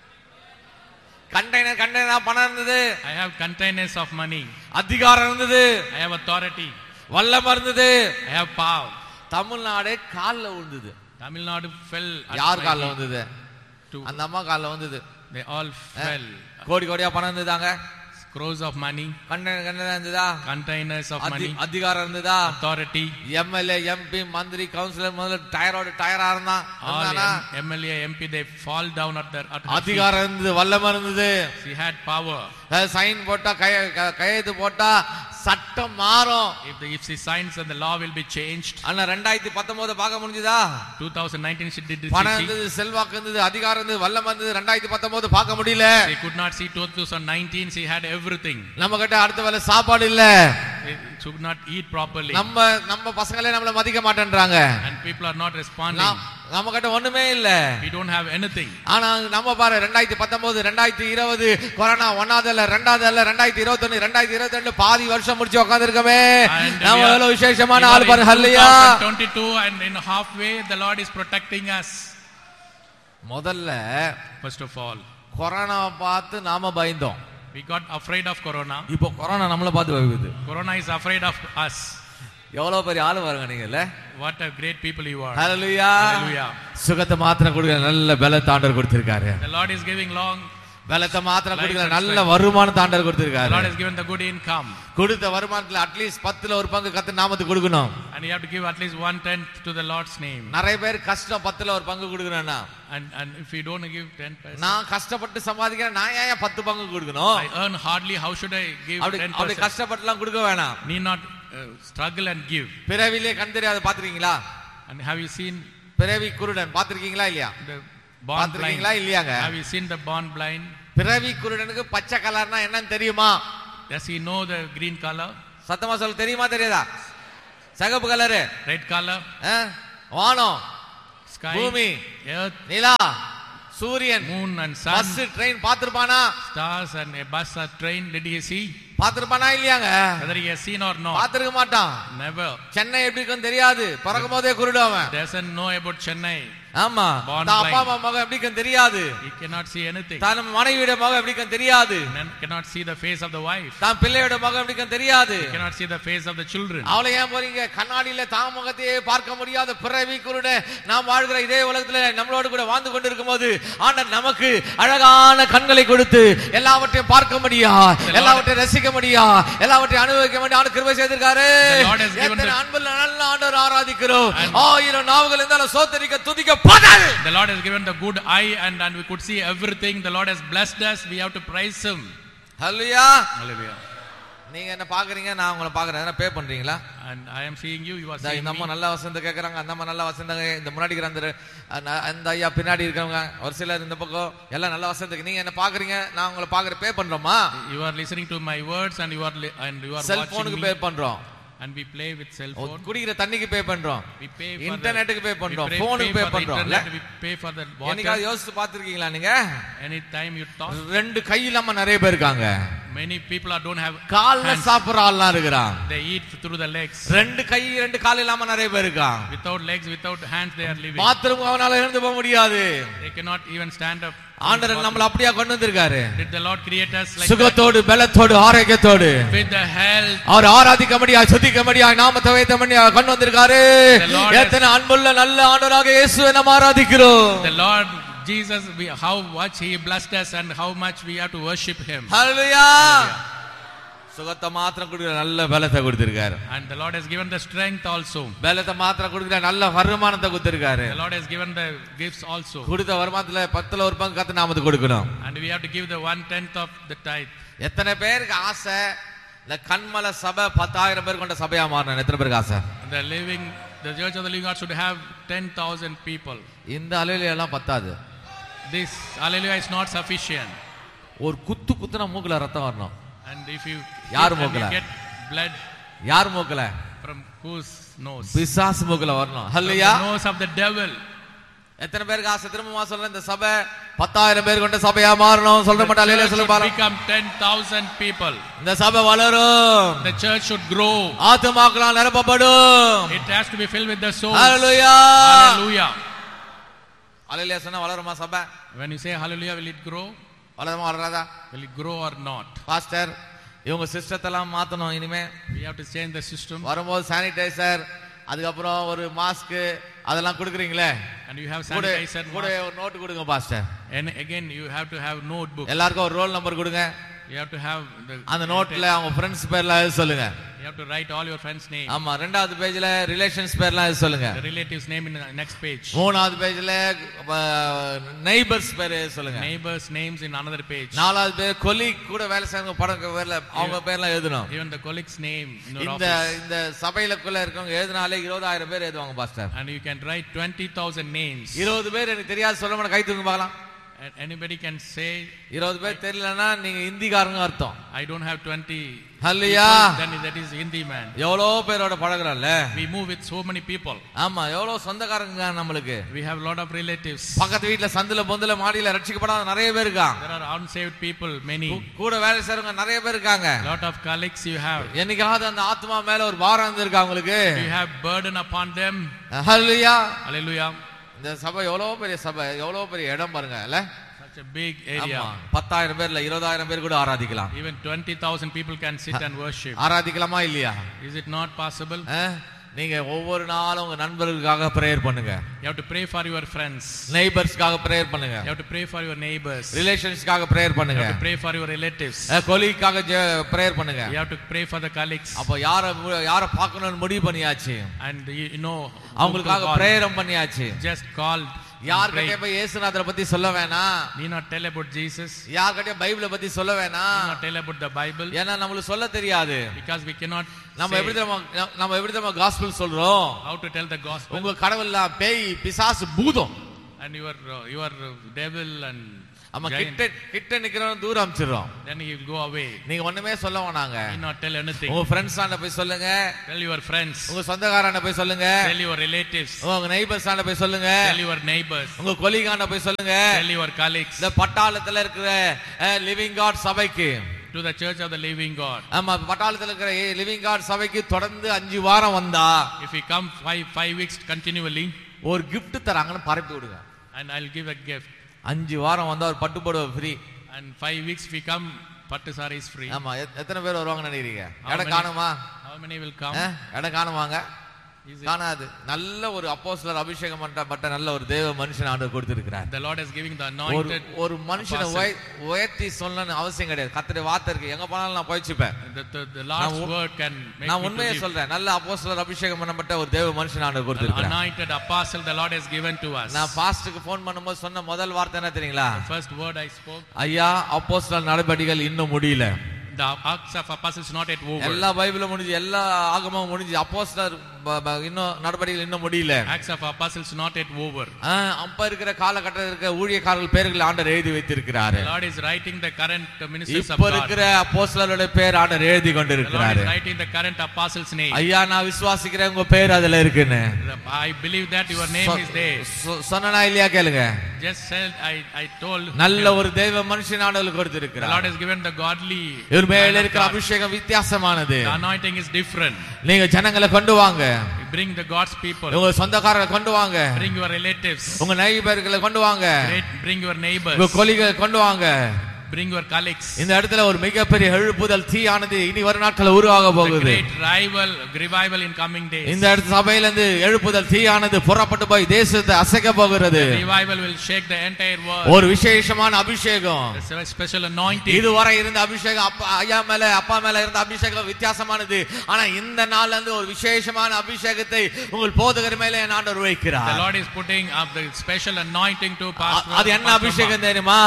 கண்டெய்னர் கண்டெய்னர் பணம் இருந்தது. I have containers of money. அதிகாரம் இருந்தது. I have authority. வல்லமை இருந்தது. I have power. தமிழ்நாடு கால்ல விழுந்தது. Tamil Nadu fell. யார் கால்ல வந்தது? அந்த அம்மா கால்ல வந்தது. They all fell. கோடி கோடியா பணம் இருந்ததாங்க. crores of money. Container container இருந்ததா? containers of money. அதிகாரம் இருந்ததா? authority. எம்எல்ஏ எம்பி மந்திரி கவுன்சிலர் முதல்ல டயரோட டயரா இருந்தான். all M L A M P they fall down at their at அதிகாரம் இருந்தது, வல்லமை இருந்தது. she had power. சைன் போட்டா கையெழுத்து போட்டா சட்டம் மாறும். if the if she signs and the law will be changed. ஆனா ரெண்டாயிரத்து பத்தொன்பது பார்க்க முடிஞ்சதா? twenty nineteen she did this. பணம் இருந்தது, செல்வாக்கு இருந்தது, அதிகாரம் இருந்தது, வல்லமை இருந்தது. ரெண்டாயிரத்து பத்தொன்பது பார்க்க முடியல. they could not see. twenty nineteen she had everything. நம்ம கிட்ட அடுத்த வேளை சாப்பாடு இல்ல. they could not eat properly. நம்ம நம்ம பசங்களே நம்மள மதிக்க மாட்டேன்றாங்க. and people are not responding. நம்ம கிட்ட ஒண்ணுமே இல்ல. we don't have anything. ஆனா நம்ம பாரு ரெண்டாயிரத்து பத்தொன்பது ரெண்டாயிரத்து இருபது கொரோனா ஒன்னாவது இல்ல ரெண்டாவது இல்ல ரெண்டாயிரத்து இருபத்தி ஒன்று ரெண்டாயிரத்து இருபத்தி ரெண்டு பாதி வருஷம் முடிச்சு உட்கார்ந்திருக்கோமே. நம்ம எவ்வளவு விசேஷமான ஆள் பாரு. ஹல்லேலூயா. twenty twenty-two and in halfway the Lord is protecting us. முதல்ல first of all கொரோனா பார்த்து நாம பயந்தோம். we got afraid of corona. இப்போ கொரோனா நம்மள பார்த்து பயப்படுது. corona is afraid of us. எவ்வளவு பெரிய ஆளு பாருங்க நீங்கல்ல. what a great people you are. Hallelujah. hallelujah. சுகத்தை மாத்திரம் கொடுக்க நல்ல பலத்தை ஆண்டவர் கொடுத்திருக்காரு. the Lord is giving long பலத்தை மாத்திரம் கொடுக்கல, நல்ல வருமானத்தை ஆண்டவர் கொடுத்திருக்காரு. The Lord has given the good income. கொடுத்த வருமானத்துல அட்லீஸ்ட் பத்துல ஒரு பங்கு கர்த்தர் நாமத்துக்கு கொடுக்கணும். And you have to give at least one tenth to the Lord's name. நிறைய பேர் கஷ்டம் பத்துல ஒரு பங்கு கொடுக்கணும்னா, And and if you don't give ten percent, நான் கஷ்டப்பட்டு சம்பாதிக்கிறேன், நான் ஏன் பத்து பங்கு கொடுக்கணும்? I earn hardly, how should I give அப்படி ten அப்படி percent? கஷ்டப்பட்டுலாம் கொடுக்க வேணாம். Need not uh, struggle and give. பிறவிலே கண் தெரியாத பாத்திருக்கீங்களா? And have you seen பிறவி குருடன் பாத்திருக்கீங்களா இல்லையா? the born blind? பாத்திருக்கீங்களா இல்லையாங்க? Have you seen the born blind? பிறவி குருடனுக்கு பச்சை கலர்னா என்னன்னு தெரியுமா? Does he know the green color? சத்தமா சொல்ல தெரியுமா தெரியாதா? சிகப்பு கலரு, Red color? வானம், Sky? பூமி, Earth? நிலா, சூரியன், Moon and sun? Bus, train பாத்திருப்பானா? Stars and a bus or train? Did he see? பாத்திருப்பானா இல்லையாங்க? Whether he has seen or not? பாத்திருக்க மாட்டான். Never. சென்னை எப்படி இருக்குன்னு தெரியாது, பிறக்கும் போதே குருடாவன். Doesn't know about Chennai. ஆமா, Born தான் அப்பா blind. அம்மா மகன் எப்படி இருக்குன்னு தெரியாது, He cannot see anything. தான் மனைவியோட மகன் எப்படி இருக்குன்னு தெரியாது, Then cannot see the face of the wife. தான் பிள்ளையோட மகன் எப்படி இருக்குன்னு தெரியாது. He cannot see the face of the children. அவளை ஏன் போறீங்க? கண்ணாடியில தான் முகத்தையே பார்க்க முடியாத பிறவி குருட நாம் வாழ்கிற இதே உலகத்துல நம்மளோடு கூட வாழ்ந்து கொண்டிருக்கும் போது ஆண்டவர் நமக்கு அழகான கண்களை கொடுத்து எல்லாவற்றையும் பார்க்க முடியா, எல்லாவற்றையும் ரசிக்க முடியா, எல்லாவற்றையும் அனுபவிக்க முடியும். ஆண்டு கிருபை செய்திருக்காரு. எத்தனை அன்புள்ள நல்ல ஆண்டவர் ஆராதிக்கிறோம். ஆயிரம் நாவுகள் இருந்தாலும் சோத்தரிக்க துதிக்க பதல். The Lord has given the good eye and and we could see everything. The Lord has blessed us. We have to praise him. Hallelujah. Hallelujah. நீங்க என்ன பாக்குறீங்க, நான் உங்களை பாக்குறேன். என்ன பே பண்றீங்களா? And I am seeing you, you are seeing இந்த அம்மா me. நல்ல வசந்த கேக்குறாங்க, அந்த அம்மா நல்ல வசந்தாங்க, இந்த முன்னாடி இருக்கிற அந்த அந்த ஐயா பின்னாடி இருக்கிறவங்க ஒரு சிலர் இந்த பக்கம் எல்லாம் நல்ல வசந்தக்கு. நீங்க என்ன பாக்குறீங்க, நான் உங்களை பாக்குற பே பண்றோமா? You are listening to my words and you are li- and you are செல்போனுக்கு watching pay me. பண்றோம், And we play with cell phone. குடிக்கிற தண்ணிக்கு பே பண்றோம், We pay for இன்டர்நெட்டுக்கு pay the, பண்றோம், we pay, போனுக்கு pay பே for the பண்றோம். internet, we pay for the என்னைக்காவது water. யோசிச்சு பாத்துருக்கீங்களா நீங்க? Anytime you talk, ரெண்டு கை இல்லாம நிறைய பேர் இருக்காங்க. many people are don't have கால்ல hands. சாப்பிடுற ஆள்லாம் இருக்கிறான். They eat through the legs. ரெண்டு கை ரெண்டு கால் இல்லாம நிறைய பேர் இருக்கான். Without legs, without hands, they are living. Bathroom அவனால எழுந்து போக முடியாது. They cannot even stand up. ஆண்டவர் நம்மள அப்படியே கொண்டு வந்திருக்காரு. Did the Lord create us like சுகத்தோடு பலத்தோடு ஆரோக்கியத்தோடு that? With the health. அவர் ஆராதிக்க முடியாது, துதிக்க முடியாது, நாமத்தை வைத்த முடியாது கொண்டு வந்திருக்காரு. எத்தனை அன்புள்ள நல்ல ஆண்டவராக இயேசுவை நாம் ஆராதிக்கிறோம். The Lord Jesus, we, how much he blessed us and how much we have to worship him. ஹல்லேலூயா. சுகத்தை மாத்திரம் கொடுக்கிற நல்ல பலத்தை கொடுத்திருக்காரு. And the Lord has given the strength also. பலத்தை மாத்திரம் கொடுக்கிற நல்ல வருமானத்தை கொடுத்திருக்காரு. The Lord has given the gifts also. கொடுத்த வருமானத்துல பத்துல ஒரு பங்கு கர்த்தர் நாமத்துக்கு கொடுக்கணும். And we have to give the one tenth of the tithe. எத்தனை பேருக்கு ஆசை இந்த கண்மல சபை பத்தாயிரம் பேர் கொண்ட சபையா மாறணும்? எத்தனை பேருக்கு ஆசை? The living, the Church of the Living God should have ten thousand people. இந்த அலையில எல்லாம் பத்தாது. This hallelujah is not sufficient. ஒரு குத்து குத்துனா மூக்குல ரத்தம் வரணும். And if you, யார் and மூக்குல? you get blood யார் மூக்குல? from whose nose? பிசாசு மூக்குல வரணும். From hallelujah. the nose of the devil. எத்தனை பேருக்கு ஆசை? திரும்பமா சொல்றேன், இந்த சபை பத்தாயிரம் பேர் கொண்ட சபையா மாறணும். சொல்ற The மாட்டா அல்லேலூயா church சொல்ல should பாருங்க. become ten thousand people. இந்த சபை வளரும். The church should grow. ஆத்துமாக்களால் நிரப்பப்படும். It has to be filled with the souls. Hallelujah. Hallelujah. அல்லேலூயா சொன்னா வளருமா சபை? When you say hallelujah, will it grow? வளருமா வளராதா? Will it grow or not? Pastor, இவங்க சிஸ்டத்தை எல்லாம் மாத்தணும். இனிமே We have to change the system. வரும்போது சானிடைசர், அதுக்கப்புறம் ஒரு மாஸ்க் அதெல்லாம் கொடுக்குறீங்களே, And you have கூட sanitizer. கூட ஒரு நோட்டு கொடுங்க pastor. And again, you have to have notebook. எல்லாருக்கும் ஒரு ரோல் நம்பர் கொடுங்க. You have to have the. அந்த நோட்ல அவங்க ஃப்ரெண்ட்ஸ் பேர்லாம் எழுத சொல்லுங்க. You have to write all your friends' names. ஆமா, ரெண்டாவது பேஜ்ல ரிலேஷன்ஸ் பேர்லாம் எழுத சொல்லுங்க. The relatives' name in the next page. மூணாவது பேஜ்ல நெய்பர்ஸ் பேர் எழுத சொல்லுங்க. Neighbors' names in another page. நாலாவது பேர் கொலீக் கூட வேலை செய்யறவங்க படம் பேர்ல அவங்க பேர்லாம் எழுதணும். Even the colleague's name in your இந்த office. இந்த சபையிலக்குள்ள இருக்கவங்க எழுதினாலே இருபதாயிரம் பேர் எழுதுவாங்க pastor. And you can write twenty thousand names. இருபது பேர் எனக்கு தெரியாது சொல்ல மாட்டேன், கை தூங்க பார்க்கலாம். And anybody can say, இருபது பேர் தெரியலன்னா நீங்க இந்திக்காரங்க அர்த்தம். I don't have twenty. Hallelujah. Then that is Hindi man. எவ்வளோ பேரோட பழகுறோம்ல. We move with so many people. ஆமா, எவ்வளோ சொந்தக்காரங்க நம்மளுக்கு. We have lot of relatives. பக்கத்து வீட்டுல சந்துல பொந்துல மாடியில ரட்சிக்கப்படாத நிறைய பேர் இருக்காங்க. There are unsaved people, many. கூட வேலை செய்றவங்க நிறைய பேர் இருக்காங்க. Lot of colleagues you have. என்னைக்காவது அந்த ஆத்மா மேல ஒரு பாரம் இருந்திருக்கா உங்களுக்கு? You have burden upon them. Hallelujah. Hallelujah. இந்த சபை எவ்வளவு பெரிய சபை, எவ்வளவு பெரிய இடம் பாருங்க இல்ல? Such a big area. பத்தாயிரம் பேர்ல இருபதாயிரம் பேர் கூட ஆராதிக்கலாம். Even twenty thousand people can sit and worship. ஆராதிக்கலாமா இல்லையா? Is it not possible? நீங்க ஒவ்வொரு நாளும் உங்க நண்பர்களுக்காக பிரேயர் பண்ணுங்க. You have to pray for your friends. நெய்பர்ஸ்க்காக prayer பண்ணுங்க. You have to pray for your neighbors. ரிலேஷன்ஸ்க்காக prayer பண்ணுங்க. You have to pray for your relatives. கொலீக்காக prayer பண்ணுங்க. You have to pray for the colleagues. அப்ப யார யார பார்க்கணும்னு முடிவு பண்ணியாச்சு. And you know அவங்களுக்காக பிரேயரம் பண்ணியாச்சு. Just called. யார்கிட்ட போய் இயேசுநாதரை பத்தி சொல்ல வேணாம். Need not tell about Jesus. யார்கிட்ட பைபிளை பத்தி சொல்ல வேணாம். Need not tell about the Bible. ஏன்னா நமக்கு சொல்ல தெரியாது. Because we cannot. நம்ம எப்படி நம்ம எப்படி நம்ம gospel சொல்றோம். How to tell the gospel. உங்க கடவுள்லாம் பேய் பிசாசு பூதம். And your your devil and நம்ம கிட்ட கிட்ட நிக்கிறவன் தூரம் அனுப்பிச்சிரோம். Then he will go away. நீங்க ஒண்ணுமே சொல்ல வேணாங்க. Need not tell anything. உங்க ஃப்ரெண்ட்ஸ் ஆண்ட போய் சொல்லுங்க. Tell your friends. உங்க சொந்தக்காரங்க போய் சொல்லுங்க. Tell your relatives. உங்க நெய்பர்ஸ் ஆண்ட போய் சொல்லுங்க. Tell your neighbors. உங்க கொலீகாண்ட போய் சொல்லுங்க. Tell your colleagues. இந்த பட்டாளத்துல இருக்கிற லிவிங் காட் சபைக்கு, to the church of the living God. ஆமா, பட்டாளத்துல இருக்கிற லிவிங் காட் சபைக்கு தொடர்ந்து அஞ்சு வாரம் வந்தா, if we come five five weeks continually, ஒரு gift தராங்கன்னு பரப்பி விடுங்க. and I'll give a gift. அஞ்சு வாரம் வந்தா ஒரு பட்டு புடவை free. And five weeks we come, pattu saree is free. ஆமா, எத்தனை பேர் வருவாங்கன்னு நினைக்கிறீங்க? இடம் காணுமா? How many will come? இடம் காணுவாங்க? காணாது. நல்ல ஒரு அப்போஸ்தலர் அபிஷேகம் பண்ணப்பட்ட நல்ல ஒரு தேவ மனுஷன் ஆண்டவர் கொடுத்திருக்கிறார். The Lord is giving the anointed. ஒரு மனுஷனை உயர்த்தி சொல்லணும்னு அவசியம் கிடையாது. கர்த்தருடைய வார்த்தை இருக்கு, எங்க போனாலும் நான் போய்ச்சுப்பேன். The Lord's word can make. நான் உண்மையை சொல்றேன், நல்ல அப்போஸ்தலர் அபிஷேகம் பண்ணப்பட்ட ஒரு தேவ மனுஷன் ஆண்டவர் கொடுத்திருக்கிறார். Anointed apostle the Lord has given to us. நான் பாஸ்டருக்கு ஃபோன் பண்ணும்போது சொன்ன முதல் வார்த்தை என்ன தெரியுங்களா? The first word I spoke, ஐயா, அப்போஸ்தலர் நடபடிகள் இன்னும் முடியல. The Acts of Apostles not yet over. எல்லா பைபிளும் முடிஞ்சு, எல்லா ஆகமமும் முடிஞ்சு, அப்போஸ்தலர் இன்னும் நடபடிகள் இன்னும் முடியல. Acts of Apostles not yet over. அப்ப இருக்கிற காலகட்டத்தில் இருக்கிற ஊழியக்காரர்கள் பேர்களை ஆண்டவர் எழுதி வைத்திருக்கிறார். The Lord is writing the current ministers of God. இப்ப இருக்கிற அப்போஸ்தலருடைய பேர் ஆண்டவர் எழுதி கொண்டிருக்கிறார். The Lord is writing the current apostles name. ஐயா, நான் விசுவாசிக்கிறேன் உங்க பேர் அதுல இருக்குன்னு. I believe that your name is there. சொன்னனா இல்லையா கேளுங்க. Just said, I I told. நல்ல ஒரு தெய்வ மனுஷன் ஆண்டவர் கொடுத்திருக்கிறார். The Lord has given the godly. இவர் மேல இருக்கிற அபிஷேகம் வித்தியாசமானது. The anointing is different. நீங்க ஜனங்களை கொண்டு வாங்க. Bring the God's people. உங்க சொந்தக்காரங்களை கொண்டு வாங்க. Bring your relatives. உங்க நெய்பர்களை கொண்டு வாங்க. Bring your neighbors. உங்க கொலீகளை கொண்டு வாங்க. Bring your colleagues. இந்த இடத்துல ஒரு மிகப்பெரிய எழுப்புதல் தீயானது இனி வரும் நாட்கள் உருவாக போகுது. Great revival, revival in coming days. இந்த இடத்து சபையில இருந்து எழுப்புதல் தீயானது புறப்பட்டு போய் தேசத்தை அசைக்க போகிறது. Revival will shake the entire world. ஒரு விசேஷமான அபிஷேகம். A special anointing. இதுவரை இருந்த அபிஷேகம், அப்பா ஐயா மேல அப்பா மேல இருந்த அபிஷேகம் வித்தியாசமான. ஆனா இந்த நாள்ல இருந்து ஒரு விசேஷமான அபிஷேகத்தை உங்கள் போதகர் மேல ஆண்டவர் வைக்கிறார். The Lord is putting up the special anointing to pastor. அது என்ன அபிஷேகம் தெரியுமா?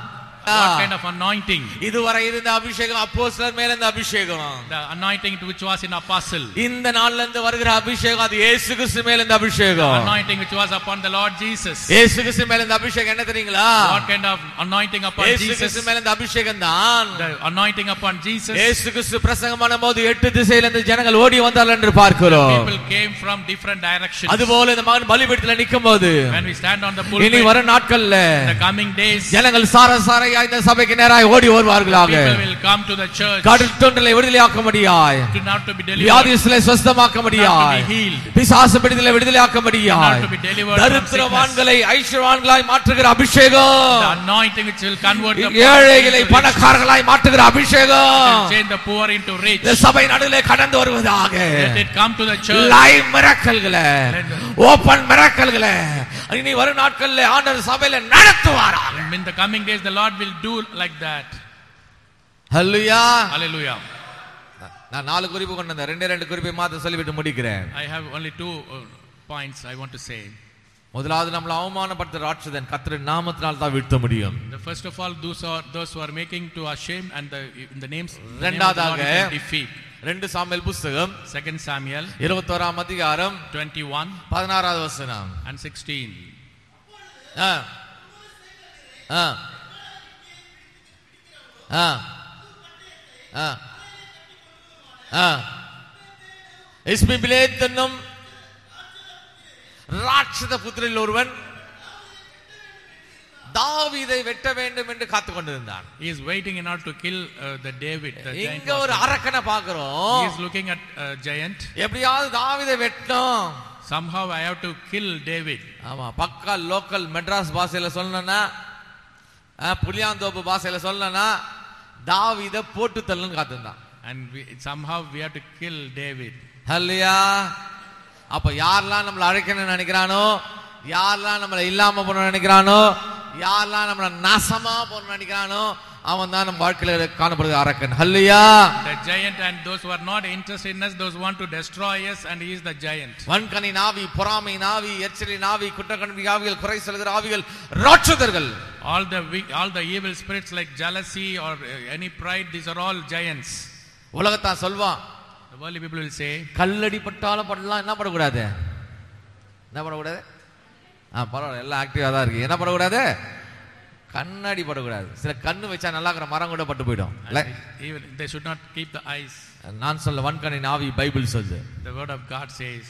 What kind of anointing? இதுவரை இருந்த அபிஷேகம் அப்போஸ்தலர் மேல இருந்த அபிஷேகம். The anointing which was in apostle. இந்த நாள்ல இருந்து வருகிற அபிஷேகம் அது இயேசு கிறிஸ்து மேல இருந்த அபிஷேகம். Anointing which was upon the Lord Jesus. இயேசு கிறிஸ்து மேல இருந்த அபிஷேகம் என்ன தெரியுங்களா? What kind of anointing upon Jesus? இயேசு கிறிஸ்து மேல இருந்த அபிஷேகம் தான். The anointing upon Jesus. இயேசு கிறிஸ்து பிரசங்கம் பண்ணும்போது எட்டு திசையில இருந்து ஜனங்கள் ஓடி வந்தார்கள் என்று பார்க்கிறோம். People came from different directions. அதுபோல இந்த மகன் பலிபீடத்தில் நிக்கும்போது, when we stand on the pulpit, இனி வரும் நாட்கள்ல the coming days, ஜனங்கள் சார சாரையா இந்த சபைக்கு நேராய் ஓடி வருவார்களாக. people will come to the church. கடல் தொண்டலை விடுதலையாக்கும்படியாய், to not to be delivered, வியாதிஸ்களை சுத்தமாக்கும்படியாய், பிசாசு பிடித்தலை விடுதலையாக்கும்படியாய், தரித்திரவான்களை ஐஸ்வர்யவான்களாய் மாற்றுகிற அபிஷேகம், the anointing which will convert the ஏழைகளை பணக்காரர்களாய் மாற்றுகிற அபிஷேகம், change the poor into rich. இந்த சபை நடுவிலே கடந்து வருவதாக. Let it come to the church. Live மிரக்கல்களை, open மிரக்கல்களை இனி வரும் நாட்களிலே ஆண்டவர் சபையில நடத்துவாராக. In the coming days the Lord will do like that. Hallelujah, hallelujah. நான் நாலு குறிப்பு கொண்டு வந்தேன், ரெண்டே ரெண்டு குறிப்பை மாத்திரம் சொல்லிவிட்டு முடிக்கிறேன். I have only two uh, points I want to say. முதலாவது, நம்மள அவமானப்படுத்துற ராட்சதன் கர்த்தரின் நாமத்தினால் தான் வீழ்த்த முடியும். The first of all, those are those who are making to ashamed and the in the names இரண்டாவதாக defeat. ரெண்டு சாமுவேல் புத்தகம் Second Samuel இருபத்தோராம் அதிகாரம் twenty-one பதினாறாவது வசனம் and sixteen. ஆ ஆ ஆ ஆ ஆ இஸ்மிபிலேத் என்னும் ராட்சத புத்திரில் ஒருவன் தாவீதை வெட்ட வேண்டும் என்று காத்துக் கொண்டிருந்தான். He is waiting in order to kill uh, the David. The இங்க ஒரு அரக்கனை பார்க்கிறோம். He is looking at a giant. எப்படியாவது தாவீதை வெட்டணும். Somehow I have to kill David. ஆமா, பக்கா லோக்கல் மெட்ராஸ் பாஷையில சொல்லணும்னா, புளியாந்தோப்பு பாஷையில சொல்லணும்னா தாவீதை போட்டு தள்ளுன்னு காத்துந்தான். And we, somehow we have to kill David. ஹல்லேலூயா. அப்ப யாரெல்லாம் நம்மளை அழைக்கணும்னு நினைக்கிறானோ, யாரெல்லாம் நம்மளை இல்லாம போன நினைக்கிறானோ, யாரெல்லாம் நம்மளை நாசமா போன நினைக்கிறானோ, அவன் தான் நம்ம வாழ்க்கையில காணப்படுது அரக்கன். ஹல்லேலூயா. The giant and those who are not interested in us, those who want to destroy us, and he is the giant. வன்கனி நாவி, பொறாமை நாவி, எரிச்சலின் நாவி, குற்றக்கண்பி ஆவிகள், குறை சொல்கிற ஆவிகள், ராட்சதர்கள். All the all the evil spirits like jealousy or any pride, these are all giants. உலகத்தான் சொல்வான், the worldly people will say, கல்லடி பட்டாலும் படலாம், என்ன பண்ணக்கூடாது, என்ன பண்ணக்கூடாது? ஆ பரவாயில்ல, எல்லாம் ஆக்டிவா தான் இருக்கு. என்ன பண்ணக்கூடாது? கண்ணாடி படக்கூடாது. சில கண்ணு வச்சா நல்லா இருக்கிற மரம் கூட பட்டு போயிடும். They should not keep the eyes. நான் சொல்ல வன்கனி நாவி பைபிள் சொல்லுது. The word of God says.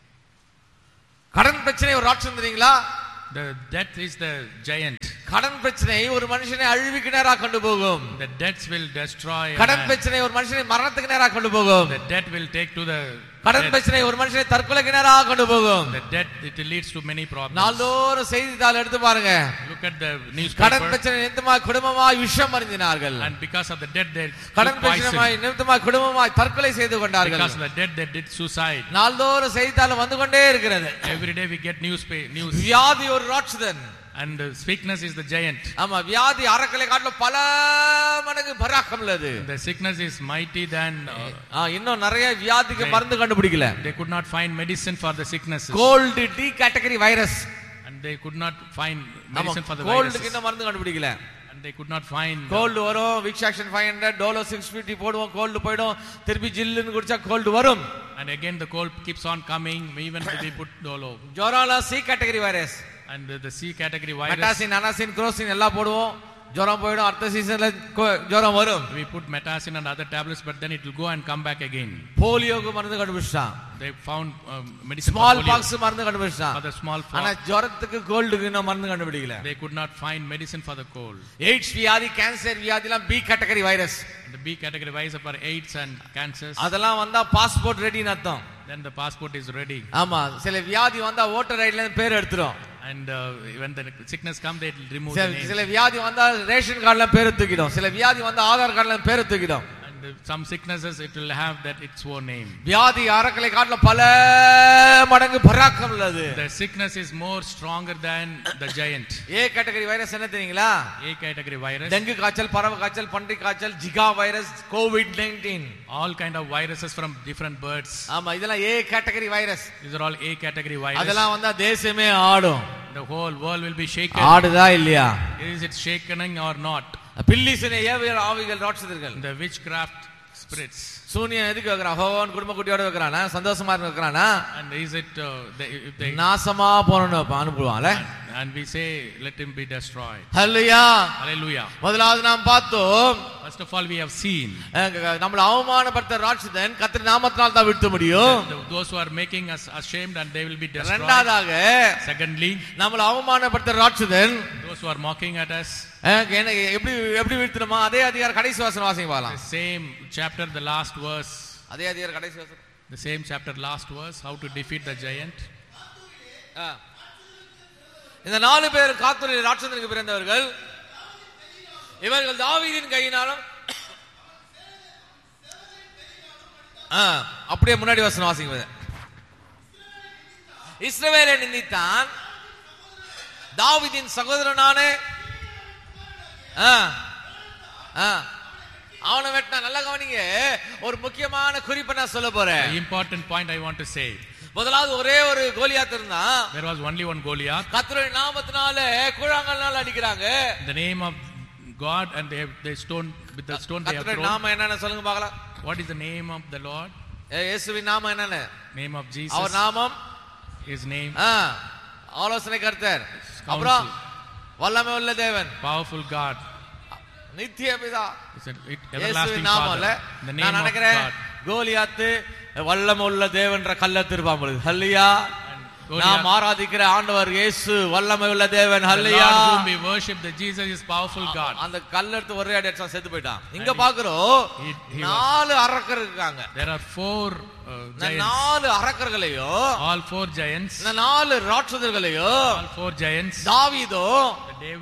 கடன் பிரச்சனை ஒரு ராட்சதம் தெரியுங்களா? The death is the giant. கடன் பிரச்சனை ஒரு மனுஷனை அழிவுக்கு நேரா கொண்டு போகும். The debts will destroy. கடன் பிரச்சனை ஒரு மனுஷனை மரணத்துக்கு நேரா கொண்டு போகும். The debt will take to the கடன் பிரச்சனை ஒரு மனுஷனை தற்கொலைக்கு நேரா கொண்டு போகும். The debt it leads to many problems. நாளோறும் செய்தித்தாள் எடுத்து பாருங்க. Look at the newspaper. கடன் பிரச்சனை நிமித்தமாய் குடும்பமாய் விஷம் அருந்தினார்கள். And because of the debt they கடன் பிரச்சனை நிமித்தமாய் குடும்பமாய் தற்கொலை செய்து கொண்டார்கள். Because of the debt they did suicide. நாளோறும் செய்தித்தாள் வந்து கொண்டே இருக்கிறது. Every day we get newspaper news. வியாதி ஒரு ராட்சதன். And the sickness is the giant. ஆமா, வியாதி அரக்கலை காட்டிலும் பல மடங்கு பராக்கிரம் உள்ளது. The sickness is mighty than ஆ இன்னும் நிறைய வியாதிக்கு மருந்து கண்டுபிடிக்கல. They could not find medicine for the sicknesses. Cold D category virus. And they could not find medicine for the cold virus. க்கு இன்னும் மருந்து கண்டுபிடிக்கல. And they could not find. Cold வரும், Vicks Action five hundred, Dolo six fifty போடுவோம், cold போய்டும், திருப்பி ஜில்லுன்னு குடிச்சா cold வரும். And again the cold keeps on coming even if we put Dolo. ஜொரம்ல C category virus. And the, the C category virus. Metacin, Anacin, குரோசின் எல்லாம் போடுவோம், ஜொரம் போய்டும், அடுத்த சீசன்ல ஜொரம் வரும். We put metacin and other tablets, but then it will go and come back again. போலியோக்கு மருந்து கண்டுபிடிச்சான். They found um, medicine small for polio. pox மருந்து கண்டுபிடிச்சான். For the small pox. ஆனா ஜொரத்துக்கு கோல்டுக்கு இன்னும் மருந்து கண்டுபிடிக்கல. They could not find medicine for the cold. AIDS வியாதி, cancer வியாதிலாம் B category virus. The B category virus for AIDS and cancers. அதெல்லாம் வந்தா பாஸ்போர்ட் ரெடின்னு அர்த்தம். Then the passport is ready. ஆமா, சில வியாதி வந்தா ஓட்டர் ஐடில இருந்து பேர் எடுத்துரும். And uh, when the sickness come they will remove சில the name. சில வியாதி வந்தா ரேஷன் கார்டுல பேர் தூக்கிடும். சில வியாதி வந்தா ஆதார் கார்டுல பேர் தூக்கிடும். And uh, some sicknesses it will have that its own name. வியாதி அரக்கலை காட்டுல பல மடங்கு பராக்கிரம் உள்ளது. The sickness is more stronger than the giant. A category virus என்ன தெரியுங்களா? A category virus. டெங்கு காய்ச்சல், பறவை காய்ச்சல், பன்றி காய்ச்சல், Zika virus, Covid nineteen. All kind of viruses from different birds. ஆமா, இதெல்லாம் A category virus. These are all A category virus. அதெல்லாம் வந்தா தேசமே ஆடும். The whole world will be shaken. ஆடுதா இல்லையா? Is it shaking or not? பில்லிசனை ஏவியல் ஆவிகள் ராட்சதர்கள். The witchcraft spirits. சூனியன் எதுக்கு வைக்கிறான்? ஹோவான் குடும்ப குட்டியோட வைக்கிறானா? சந்தோஷமா வைக்கிறானா? And is it uh, they, if they நாசமா போறன்னு அனுப்புவான்ல. And we say let him be destroyed. Hallelujah. Hallelujah. முதலாவது நாம் பார்த்தோம், First of all we have seen நம்மள அவமானப்படுத்த ராட்சதன் கர்த்தர் நாமத்தினால தான் விட்டு முடியும். those who are making us ashamed and they will be destroyed. இரண்டாவதாக Secondly நம்மள அவமானப்படுத்த ராட்சதன் those who are mocking at us எப்படி எப்படி வீழ்த்தணுமா? அதே அதிகார கடைசி வசனம் வாசிங்க பார்க்கலாம். the same chapter the last verse. அதே அதிகார கடைசி வசனம். The same chapter last verse, how to defeat the giant. இந்த நாலு பேர் காத்தூரில் ராட்சதனுக்கு பிறந்தவர்கள். இவர்கள் தாவீதின் கையினாலும் அப்படியே முன்னாடி வசனம் வாசிங்க. இஸ்ரவேலை நிந்தித்தான், தாவீதின் சகோதரனான அவனை வெட்டினா. நல்லா கவனிங்க, ஒரு முக்கியமான குறிப்பை நான் சொல்ல போறேன். Important point I want to say. முதலாவது ஒரே ஒரு கோலியாத் இருந்தான். There was only one Goliath. கர்த்தருடைய நாமத்தினால கூழாங்கல்னால அடிக்கறாங்க. The name of God and they have they stone with the stone they have thrown. கர்த்தருடைய நாமம் என்னன்னு சொல்லுங்க பார்க்கலாம். What is the name of the Lord? இயேசுவின் நாமம் என்னன்னு? Name of Jesus. அவர் நாமம் his name. ஆலோசனை கர்த்தர், அப்புறம் வல்லமை உள்ள தேவன், powerful God, நித்திய பிதா. everlasting Father. The name நான் of நினைக்கிறேன் God. கோலியாத் வல்லமை உள்ள தேவன்ற கல்லை திருப்பான் பொழுது. ஹல்லேலூயா. நாம் ஆராதிக்கிற ஆண்டவர் இயேசு வல்லமை உள்ள தேவன். ஹல்லேலூயா. The Lord whom we worship, the Jesus is powerful God. அந்த கல்ல எடுத்து ஒரே அடி அடிச்சா செத்து போயிட்டான். இங்க பாக்குறோம் நாலு அரக்கர் இருக்காங்க. There are four uh, giants. நாலு அரக்கர்களையோ, all four giants, இந்த நாலு ராட்சதர்களையோ, all four giants, தாவீதோ David,